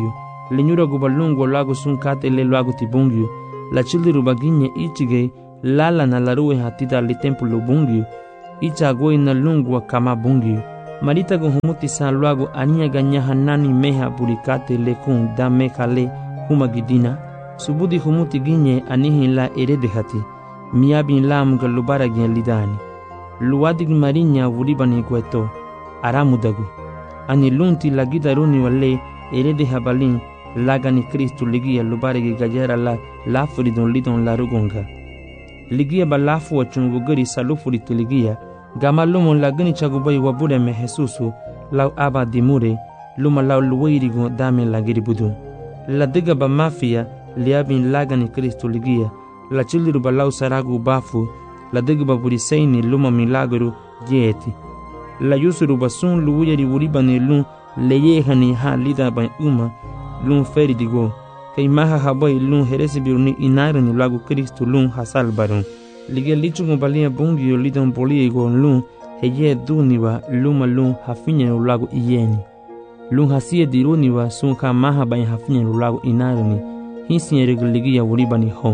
lenyura guba lungo lago sun kate le lago tibungyu, la childiru baginye ichige, lala na larue hatida le templo bungyu, icha goi na lungwa kama bungyu. Marita go humuti sa lago ania ganya hanani meha burikate le kun da meka le huma gidina, subudi humuti ginye anihi la erede hati, miabin lam galubara gen lidani. Luwadig marinya wuribani kweto, aramudagu. Ani lunti lagida runi wale erede habalin lagani Kristu ligia lubarigi gajera la lafuridon lidon la rugonga. Ligia ba lafu wa chungugari salufuriti ligia, gama lumo lagani chagubai wabure me Jesusu, lau aba dimure, luma lau luwairigo dame lagiri budu. La diga ba mafia liabin lagani Kristu ligia, la chiliru ba lau saragu bafu, la diga ba buriseini luma milagru yeti. La yusuru ba sun luwiri wuribani lun leyehani ha lida ba uma, lun feri digo, kay maha habai lun heresi biruni inarani lagu Kristu lun hasal barun. Liga lichungo balia bungio lidon poliego lun heye duniwa luma lun hafinya lagu iyeni. Lun hasie diruniwa sun ka maha ba hafinya lagu inarani, hinsi regaligia wuribani hom.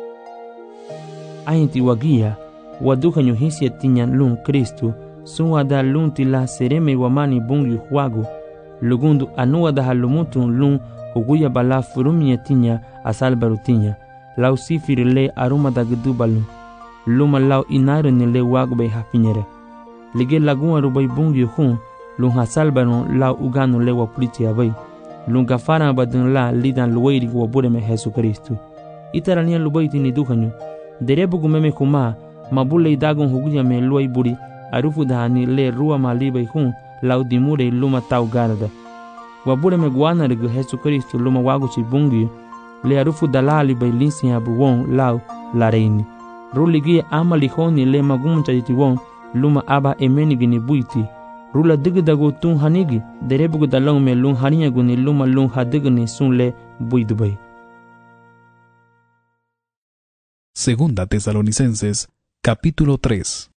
Ainti wagia, wadukanyo hinsi tinya lun Kristu, sun wada lun tila sereme wamani bungio huagu, lugundu anua da halumutun lun huguya bala furumia tinya asal barutinya, lau sifiri le aruma da gedubalu, luma lau inarani le wagu bay hafinyere. Lige lagun arubay bungio hun, lun hasal baron lau uganu le wapuliti abay, lun gafara badun la lidan luwairi wabure me Jesu Kristu. Itaranian lubaiti ni dukanyo, derebu gumeme kuma, mabule idagon huguya me luay buri, arufu dahani le rua malibay hun, lau dimure luma tau garada. Wabure me guana regu Jesu Kristu luma wagu chi bungio, le arufu dalali bay linsi habu won lau la reini. Ruligie ama lihoni le magumuncha yiti won, luma aba emeni gini buiti. Rula digidago tun hanigi, derebugu dalong me lun haniyagu ni luma lun hadigani sun le buidubay. Segunda Tesalonicenses, capítulo tres.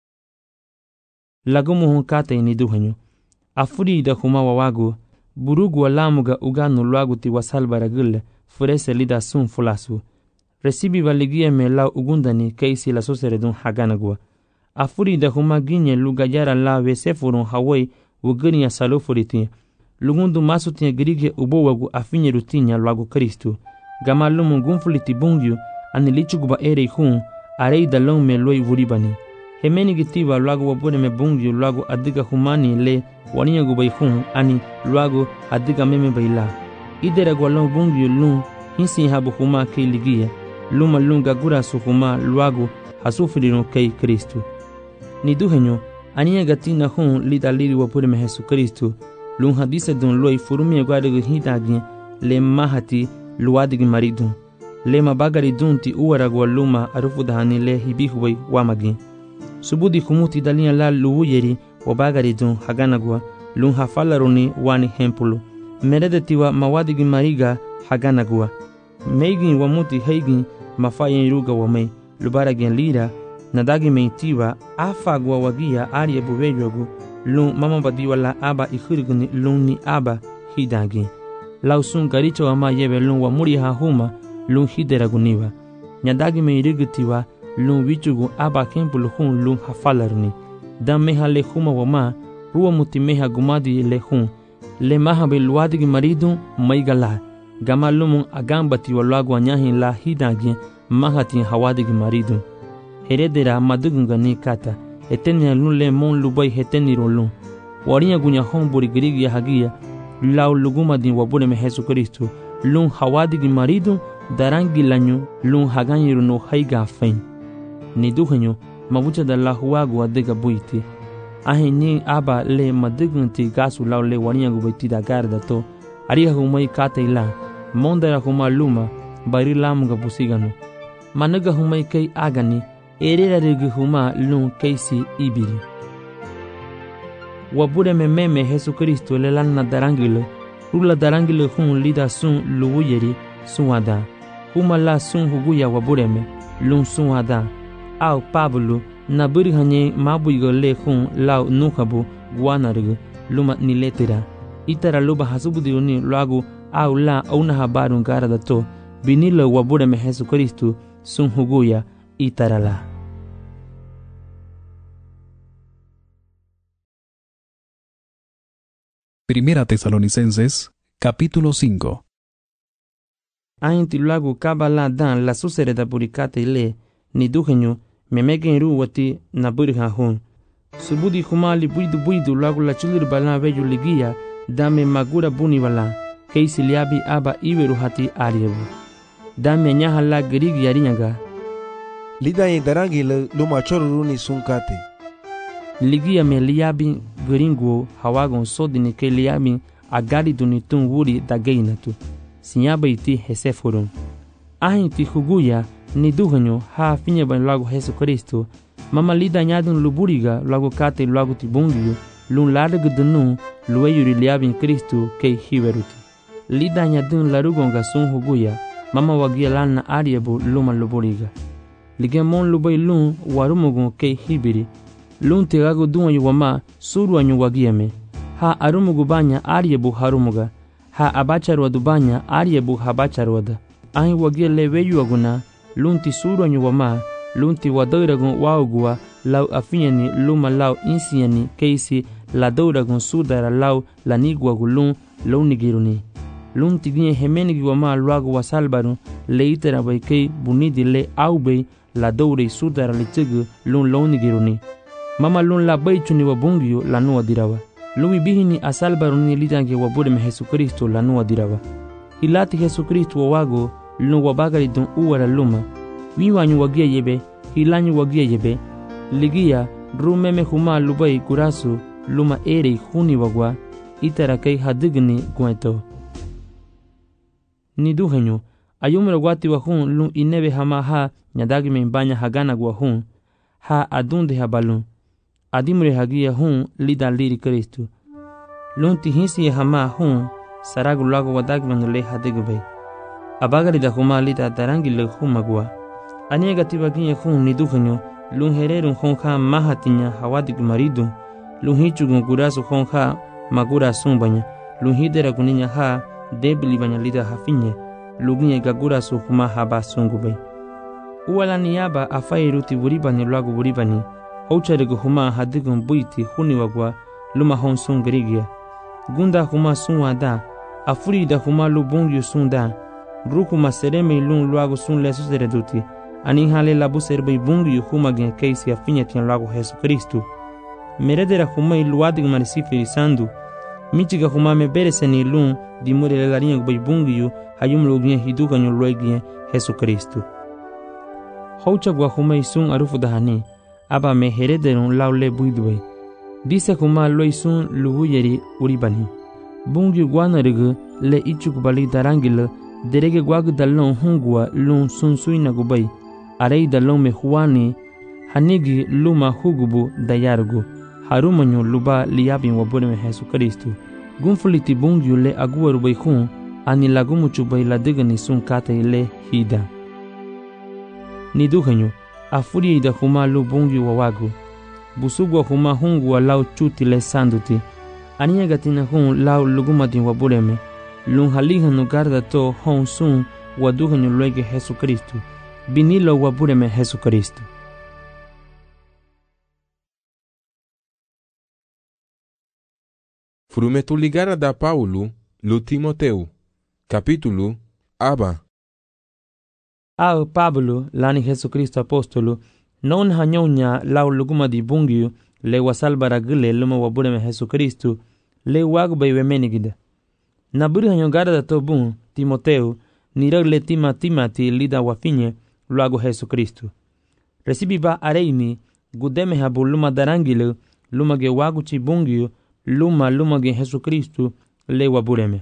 Lagumu kate ni duhanyo. Afuri da huma wawagu, burugu alamuga uganu luagu ti wasalbaragule, furese lida sun fulasu. Recibi valigia me lau ugundani keisi la soseredun haganagua. Afuri da huma ginye lugayara la vesefurun hawai ugani ya salufuriti. Lugundu masu tinya girige ubowagu afinye rutinya luagu Kristu. Gama lumu gunfuliti bungyu anilichuguba ere hun arei da long me loi wuribani. Hemeni gitiba luagu wabune me bungyu luagu adiga humani le waniya gubai hun ani luagu adiga meme baila. Idera gwalong bungyu lun hinsi habu huma kei ligia. Luma lunga gura suhuma luagu hasufirino kei Kristu. Ni duhenyo, ania gatina hun lida liri wapure me Jesu Kristu, lun hadise dun loi furumia guadegu hitagin le mahati luadigi maridun. Le mabagari dun ti uaragwa luma arufu dahani le hibihuwai wamagin. Subudi humuti dalia la luuyeri wabagari dun haganagwa lun hafalaruni wani hempulu. Merede tiwa mawadigi mariga haganagwa. Meigin wamuti heigin mafayen ruga wame lubaragin lira nadagi meitiwa afagwa wagia aria buvejogu lun mama badiwa la aba ikhirguni lun ni aba hidagi lausun garicho ama yebe lun wa muri ha huma lun hideraguniwa nyadagi meirigitiwa lun wichugu aba kempul hun lun hafalarni dam meha le huma wama ruwa muti meha gumadi le hun le maha be luadigi maridun maigala gama lumun agambati wa luagu anyahin la hidagi mahatin hawadigi maridun. Heredera madugunga ni kata, etenia lun le mon lubai heteniro lun. Warinya gunya homburi girigi ya hagia, lau luguma din wabune me Jesu Kristu, lun hawadigi maridun, darangi lanyo, lun haganyiru no haiga fain. Ni duhenyo, mabucha da la huagu adiga buiti. Ahe ni aba le madugunti gasu lau le warinya gubaiti da garda to, ariha humai kata ila, mondara huma luma, bari lamuga busigano. Managa humai kei agani, erera rigi huma lun keisi ibiri. Wabure me meme Jesu Kristu le lanna darangile, rula darangile hun lida sun luuyeri sun ada. Huma la sun huguya wabure me, lun sun ada. Au Pablo, na buri hanye mabuigo le hun lau nukabu guanarigo, luma niletera. Itara luba hasubudiuni luagu au la una habari ngara da to binilo wabure me Jesu Kristu sun huguya itarala. Primera Tesalonicenses, capítulo cinco. Ainti lagu kabala dan la susere da burikate ile ni duhenyo memegen ru wati na burha hun. Subudi humali buidu buidu lagu la chulir bala veju ligia dame magura buni bala keisi liabi aba iweru hati ariebu. Dame nyaha la gerigi yarinyaga. Lida ye darangi le luma choruruni sunkate. Ligia me liabi geringo hawagon sodini ke liabi agari dunitun wuri da geinatu. Sinyaba iti hesefurun. Ahin ti huguya ni duhanyo ha finye ban lagu Jesu Kristo. Mama lida nyadun luburiga lagu kate lagu tibungiyo lun largu dunu luweyuri liabin Kristo kei hiveruti. Lida nyadun larugonga sun huguya mama wagia lana ariebu luma luburiga. Ligemon lubay lun warumugun kei hibiri. Lun tegago duanyo wama suru anyo wagiame. Ha arumugu banya ariebu harumuga. Ha abacharwadu banya ariebu habacharwada. Ahin wagia leweyu aguna lunti suru anyo wama lunti wadairagun waugua lau afinyani luma lau insiani keisi la dauragun sudara lau laniguagu lun launigiruni. Lunti ginye hemenigi wama luagu wasalbaru leitera baikei bunidi le aubei la daurei sudara litigu lun launigiruni. Mama lun la baichuni wabungio la nuwa dirawa. Lumi bihini asalbaru ni lidange wabure me Jesu Kristo la nuwa dirawa. Hilati Jesu Kristo wawago lun wabagari dun uwara luma. Wiwanyu wagia yebe, hilanyu wagia yebe. Ligia rumeme huma lubai kurasu luma ere huni wagwa itara kai hadigni gueto. Ni duhenyo ayumra wati wahun lun inebe hama ha nyadagi me banya hagana guahun ha adunde habalun. Adimre hagia hun lida liri Kristo. Lun tihinsi hama hun saragu lago wadagman le hadigbe. Abagari da huma lida darangi le humagwa. Aniega tibaginya hun ni duhenyo lun hererun hun ha mahatinya hawadig maridun. Lun hichugun gurasu hun ha magura sumbanya. Lun hidera kuninya ha debili banya lida hafinye. Luginye gagurasu huma haba sungube. Uwala niyaba afairuti buribani lagu buribani. Houcharegu huma hadigun buiti huni wagwa luma hon sun gerigia. Gunda huma sun wada. Afurida huma lubungyu sun da. Rukuma sereme lun luagu sun lesu sereduti. Ani hale labu serbe bungyu huma gen keisi afinya tian luagu Jesu Kristo. Meredera huma iluadig marisifiri sandu. Michiga huma mebereseni lun dimure lelarinha gubai bungyu hayum lugien hiduga nyo luegien Jesu Kristo. Houchagwa huma isun arufu dahani. Aba me herederun laule buidwe. Dise kuma loisun lubuyeri uribani. Bungi guanarigu le ichukubali darangile derege guagu dalon hungua lun sunsuina gubai. Arei dalon me huani hanigi luma hugubu dayargu. Harumanyo luba liabin wabure me Jesu Kristo. Gunfuliti bungi le aguaru bai hun ani lagumuchu bai ladigani sun kate le hida. Ni duhenyo afuri ida huma lu bungi wawagu. Busugwa huma hungu wa lau chuti le sanduti. Aniya gatina hun lau lugumati wabureme. Lun haliha no garda to hon sun waduhanyo luege Jesu Kristo. Binilo wabureme Jesu Kristo. Frumetu ligara da Paulo lu Timoteu. Capítulo Aba. Ao Pablo, lani Jesu Kristo apostolo, non hanyonya lau luguma di bungiu, le wasalbara gile luma wabure me Jesu Kristo, le wagu baiwe menigida. Naburi hanyo gara da tobun, Timoteu, nirag le tima timati lida wafinye, luagu Jesu Kristo. Recibi ba areini, gudeme habu luma darangile, luma ge wagu chi bungiu, luma luma ge Jesu Kristo, le wabureme.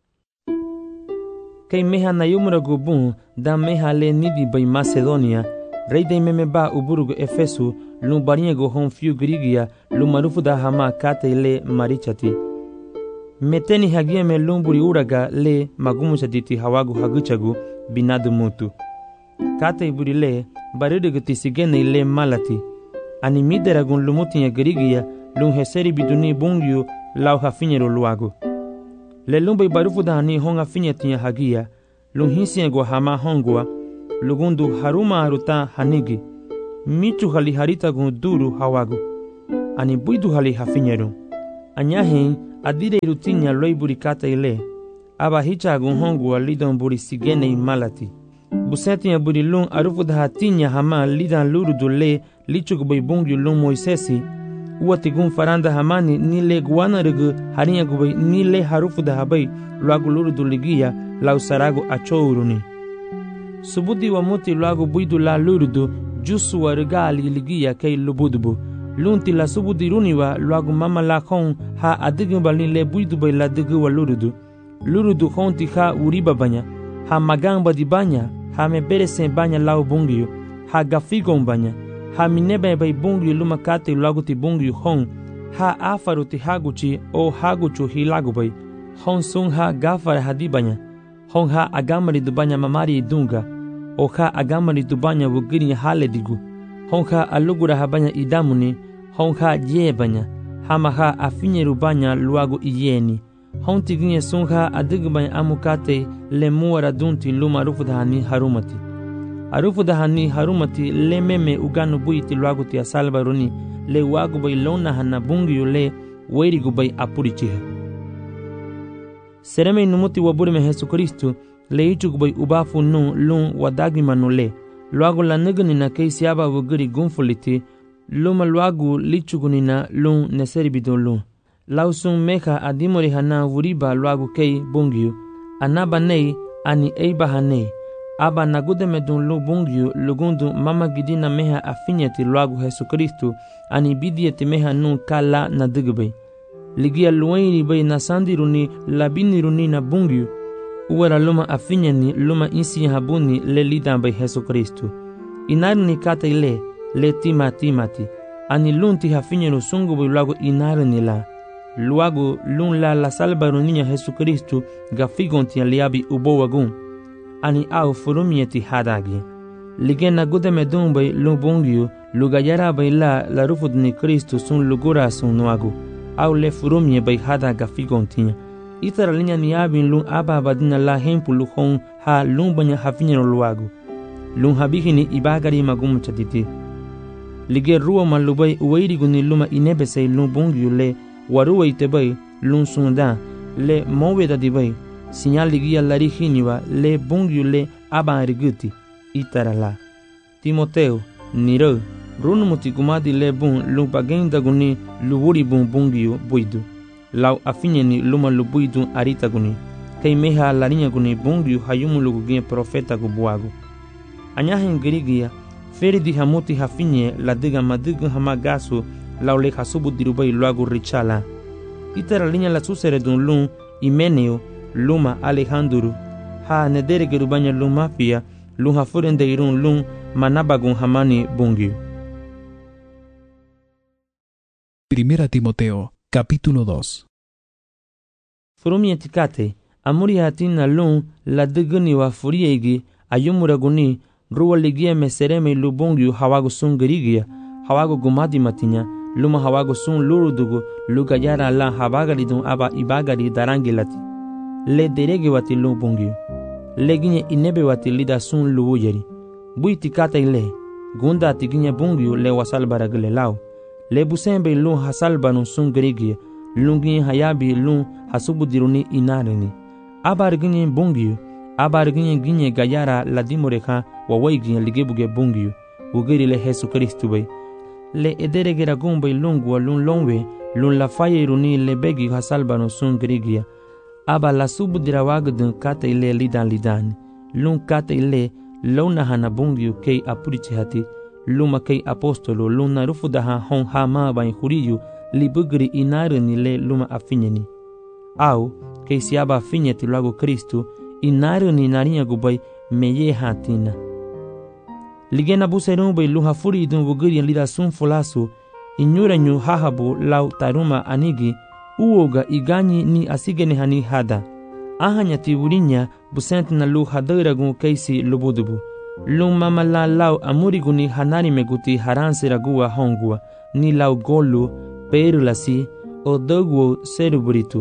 Kei meha na yumura gubun da meha le nidi bai Macedonia, rei de meme ba uburugu Efesu, lum bariego hon fiu grigia, lum marufu da hama kate le marichati. Meteni hagia me lumburi uraga le magumuchatiti hawagu haguchagu binadu mutu. Kate iburi le barirugu tisigene le malati. Ani mideragun lumutinha grigia, lum heseri biduni bungyu lau hafinero luagu. Le lumbai barufu da hani honga finya tinya hagia. Lung hisiya go hama hongwa. Lugundu haruma haruta hanigi. Michu hali harita gun duru hawagu. Ani buidu hali hafinyeru. Anyahin adire irutinya loi burikata ile. Aba hicha gun hongwa lidon buri sigene imalati. Busetinya buri lung arufu da hatinya hama lidan lurudu le lichuk bai bungi lung moisesi. Uati gun faranda hamani nile guana regu harinya gubai nile harufu da habai luagu lurudu ligia lau saragu achouruni. Subudi wa muti luagu buidu la lurudu jusu wa regali ligia kei lubudubu. Lunti la subudi runiwa luagu mama la kong ha adigu bali le buidu bai la digu wa lurudu. Lurudu honti ha uriba banya. Ha magamba di banya. Ha me beresen banya lau bungiyo. Ha gafigon banya. Ha minebe bai bungiyo luma kate luagu ti bungiyo hong. Ha afaru ti haguchi o haguchu hilagu bai. Hong sung ha gafara hadibanya. Hong ha agamari dubanya mamari idunga. O ha agamari dubanya wugiri hale digu. Hong ha alugura habanya idamuni. Hong ha jebanya. Hama ha afinye rubanya luagu iyeni. Hong tiginye sung ha adigubanya amukate le muara dunti luma rufu dahani harumati. Arufu dahani harumati le meme uganu buiti luagu ti asalba runi. Le wagu bai lona hana bungiyo le weirigu bai apurichiha. Sereme inumuti waburi me Jesu Kristu le ichuk bai ubafu nu lun wadagi manule. Luagu la nigani na kei siaba wugiri gunfuliti. Luma luagu lichuguni na lun neseri bidon lun. Lausung meka adimori hana wuriba luagu kei bungiyo. Anaba nei ani eiba hanei. Aba nagude medun lu bungiyo lugundu mama gidina meha afinyeti luagu Jesu Kristu ani bidieti meha nu kala na digbe. Ligia luwairi bai na sandiruni labiniruni na bungiyo. Uwara luma afinyani luma insi habuni le lidan bai Jesu Kristu. Inaruni kata ile le tima timati. Ani lunti hafinyenu sungu bai luagu inaruni la. Luagu lun la la salbaruninya Jesu Kristu gafigonti aliabi ubo wagun. Ani au furumieti hadagi. Ligena gude medun bai lun bungiyo lugayara bai la la rufudni Kristu sun lugura sun nuagu. Au le furumie bai hada gafigontinya. Itara linya ni abin lun aba badina la hempu luhon ha lun banya hafinyeno luagu. Lun habihini ibagari magumu chatiti. Lige ruwa malubai uwairigu ni luma inebesei lun bungiyo le waruwa itebai lun sunda le moweda dibai. Sinyal ligia larihiniwa le bungiyo le aba ariguti. Itara la. Timoteo, niro. Runumuti gumadi le bun lun bagenda guni luwuri bun bungiyo buidu. Lau afinyeni luma lubuidu arita guni. Kei meha larinya guni bungiyo hayumu lugugie profeta gubuagu. Anyahen girigia, feri di hamuti hafinye la diga madigu hamagasu lau le hasubu dirubai luagu richala. Itara linya la susere dun lun Imeneo luma Alejandro. Ha nedere gerubanya lun mafia lun hafurende irun lun manabagun hamani bungiyo. Primera Timoteo, capítulo dos. Furumi etikate, amuri hatina lun la diguni wa furiegi ayumuraguni ruwa ligia mesereme lubungiyo hawago sun gerigia, hawago gumadi matinya, luma hawago sun lurudugu lugayara la habagari dun aba ibagari darangilati. Le derege wati lubungiyo. Leginye inebe wati lida sun luwujeri. Bui tikata ile, gunda tiginye bungiyo le wasal baragile lao. Le busembe lun hasalbanu sun gerigia, lungi hayabi lun hasubudiruni inarini. Abarginye bungiyo, abarginye ginye gayara ladimoreka wawaiginye ligebuge bungiyo, ugeri le Jesu Kristu bai. Le ederegera gumbai lungwa lun longwe, lun la fayeruni le begi hasalbanu sun gerigia. Aba la subudira wagdun kata ile lidan lidani. Lun kata ile luna hana bungiyo kei apurichi hati. Luma kei apostolo luna rufudaha hon hama bain huriyu libugri inarani le luma afinyeni. Au kei siaba afinyeti luago Kristu inarani narinya gubai meye hatina. Ligena buserun bai luha furi idun wugiri lida sun fulasu inyura nyu hahabu lau taruma anigi uoga iganyi ni asigene hani hada. Ahanya tiwurinya busenti na lu hadiragun keisi lubudubu. Lung mama la lau amuriguni hanari meguti haransi ragua hongua ni lau golu perulasi o doguo seruburitu.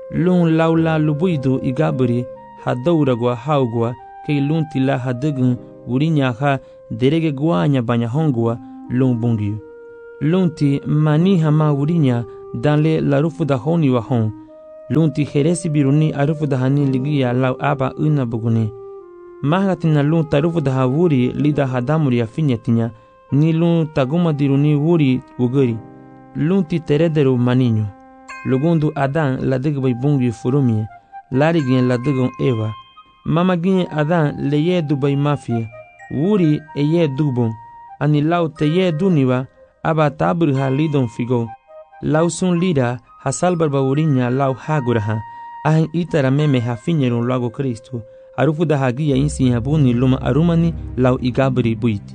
lun laula lubuidu igabri hadauragwa haugwa ke lun tila hadagun urinya ha derege guanya banya hongwa lun bungiu lun ti mani hama urinya danle larufu da honi wa hon lun ti heresi biruni arufu da hani ligia lau aba una buguni mahgatina lun tarufu da hawuri lida hadamuri afinyatinya ni lun taguma diruni wuri wugari lun ti terederu maninho lugundu Adan ladigbai bungi furumie larigin ladigon Eva mamagin Adan leye dubai mafia wuri eye dubon ani lau teye duniwa aba taburha lidon figo lau sun lida hasalbarba urinya lau haguraha ahin itara meme hafinyerun lago Cristo arufu da hagia insi habuni luma arumani lau igabri buiti.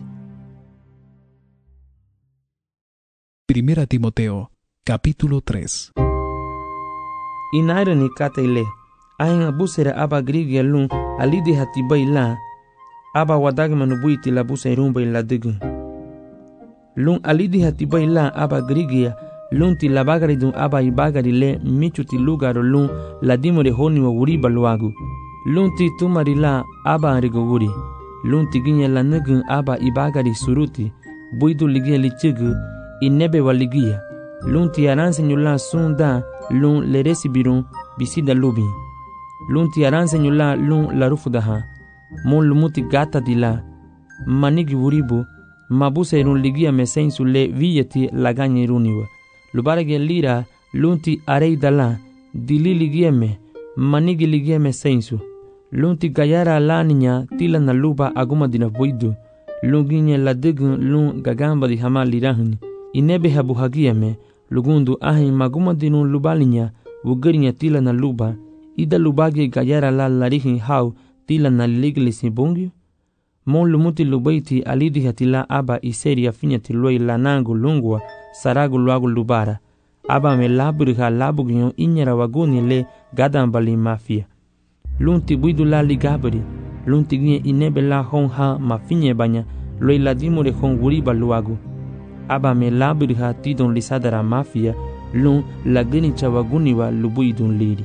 Primera Timoteo, capítulo tres. Inairani kataile, ahin abusera aba grigia lun alidi hatibai la, aba wadagmanu buiti la buserumba la digun. Lun alidi hatibai la aba grigia, lun ti la bagari dun aba ibagari le michu ti lugaro lun la dimore honi wa wuriba luagu. Lun ti tumari la aba arigo wuri, lun ti ginya la nugun aba ibagari suruti, buidu ligia lichigu, inebe wa ligia. Lun ti aransenyu la sunda lun le resibirun bisida lubi. Lun ti aransenyu la lun la rufudaha. Mon lumuti gata di la. Manigi wuribu. Mabuse irun ligia mesensu le viyeti laganye iruniwa. Lubarage lira lun ti areida la. Dili ligieme. Manigi ligieme sensu. Lun ti gayara la ninya tila na luba aguma dina voidu. Lun ginye la digun lun gagamba di hama lirahuni. Inebe habu hagieme. Lugundu ahin maguma dinun lubalinya wugarinya tila na luba ida lubage gayara la larihin hau tila na liglisi bungyu mon lumuti lubaiti alidi hatila aba iseri afinyati loi lanangu lungwa saragu luagu lubara aba me laburiha labugyo inyara waguni le gadambali mafia lunti buidu la ligabri lunti ginye inebe la hon ha mafinye banya loi ladimure hon wuriba luagu aba me labiriha tidon lisadara mafia lun lagini chawaguniwa lubuidun liri.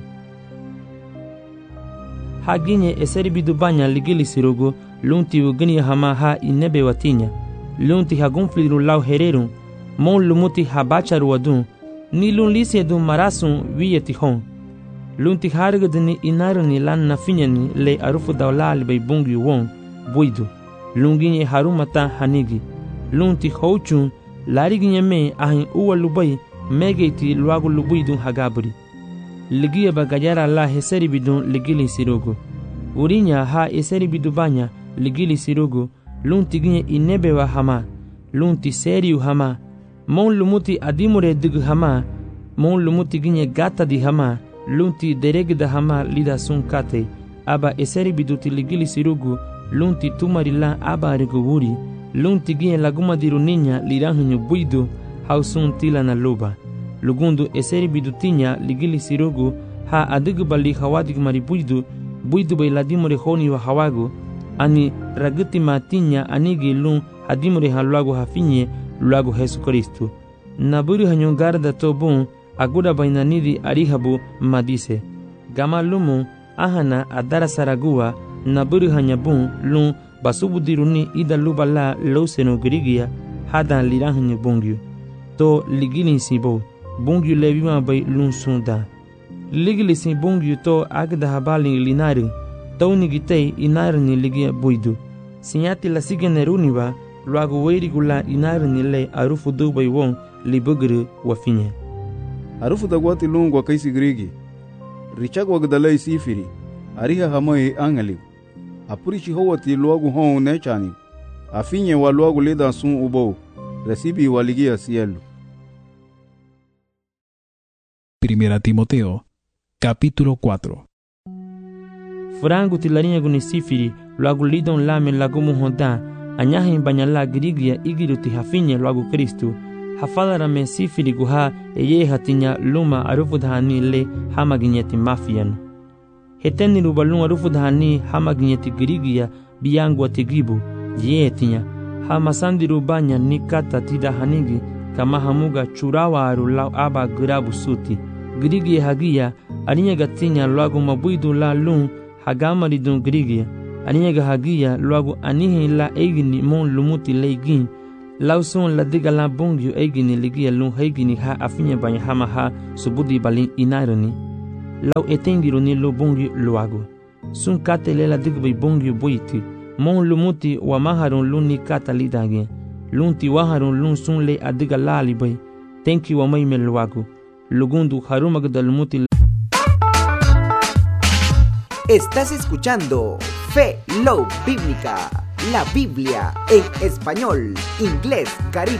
Haginye eseri bidubanya ligili sirogo lunti ugini hama ha inebe watinya lunti hagunfliru lau hererun mon lumuti habacharu wadun ni lun lisi edun marasun wiyeti hon lunti hargadini inaruni lan nafinyani le arufu dawlali bay bungi won buidu lunginye harumata hanigi lunti houchun lariginye me ahin uwa lubai megeiti luagu lubuidun hagaburi ligia bagayara la heseri bidun ligili sirogo urinya ha eseri bidubanya ligili sirogo lunti ginye inebewa hama lunti seriu hama mon lumuti adimure digu hama mon lumuti ginye gata di hama lunti deregda hama lida sun kate aba eseri biduti ligili sirogo lunti tumarila aba arigo wuri lunti ginye laguma diru ninya liranhunyu buidu hausun tila na luba lugundu eseri bidutinya ligili sirogo ha adigu bali hawadig mari buidu buidu bay ladimure honi wa hawagu ani raguti matinya anigi lun hadimure haluagu hafinye luagu Yesu Kristu naburi hanyon garda tobun aguda bainanidi arihabu madise gama lumu ahana adara saragua naburi hanyabun lun basubudiruni ida lubala loseno grigia hadan lirahanyu bungyu to ligili sibo bungyu levima bay lun sunda ligili si bungyu to agda habali linari tawni gitei inarni ligia buidu sinyati la sigeneruniwa luagu weirigula inarni le arufu dubay won libugru wafinye arufu dagwati lungwa kaisi grigi richag wagdalai sifiri ariha hamai angali apurichi howati luagu hon nechani afinye wa luagu leda sun ubo recibi waligia cielo. Primera Timoteo, capítulo cuatro. Frangu tilarinya guni sifiri luagu lidon lame lagumu honda anyahin banyala grigia igiruti hafinye luagu Kristu hafadara me sifiri guha eye hatinya luma arufudhani le hamaginyeti mafian heteni rubalun arufudhani hamaginyeti grigia biyangu atigibu ye tinya hamasandi rubanya nikata tida hanigi kama hamuga churawa arulau aba grabu suti grigi hagia Aninya gatinya luagu mabuidu la lung hagama di dun grigia. Aninya gahagia luagu anihi la egini mon lumuti leigin. Lauson la diga la bongyu egini ligia lung heigini ha afinya banya hama ha subudi balin inaironi. Lau etengiro ni lo bongyu luagu. Sun kate lela digbai bongyu boiti. Mon lumuti wa maharun lun ni kata lidage. Lun ti waharun lun sun le adiga lali bay. Tenki wa mai me luagu. Lugundu harumagda lumuti. Estás escuchando Fe Love Bíblica, la Biblia en español, inglés, caribe.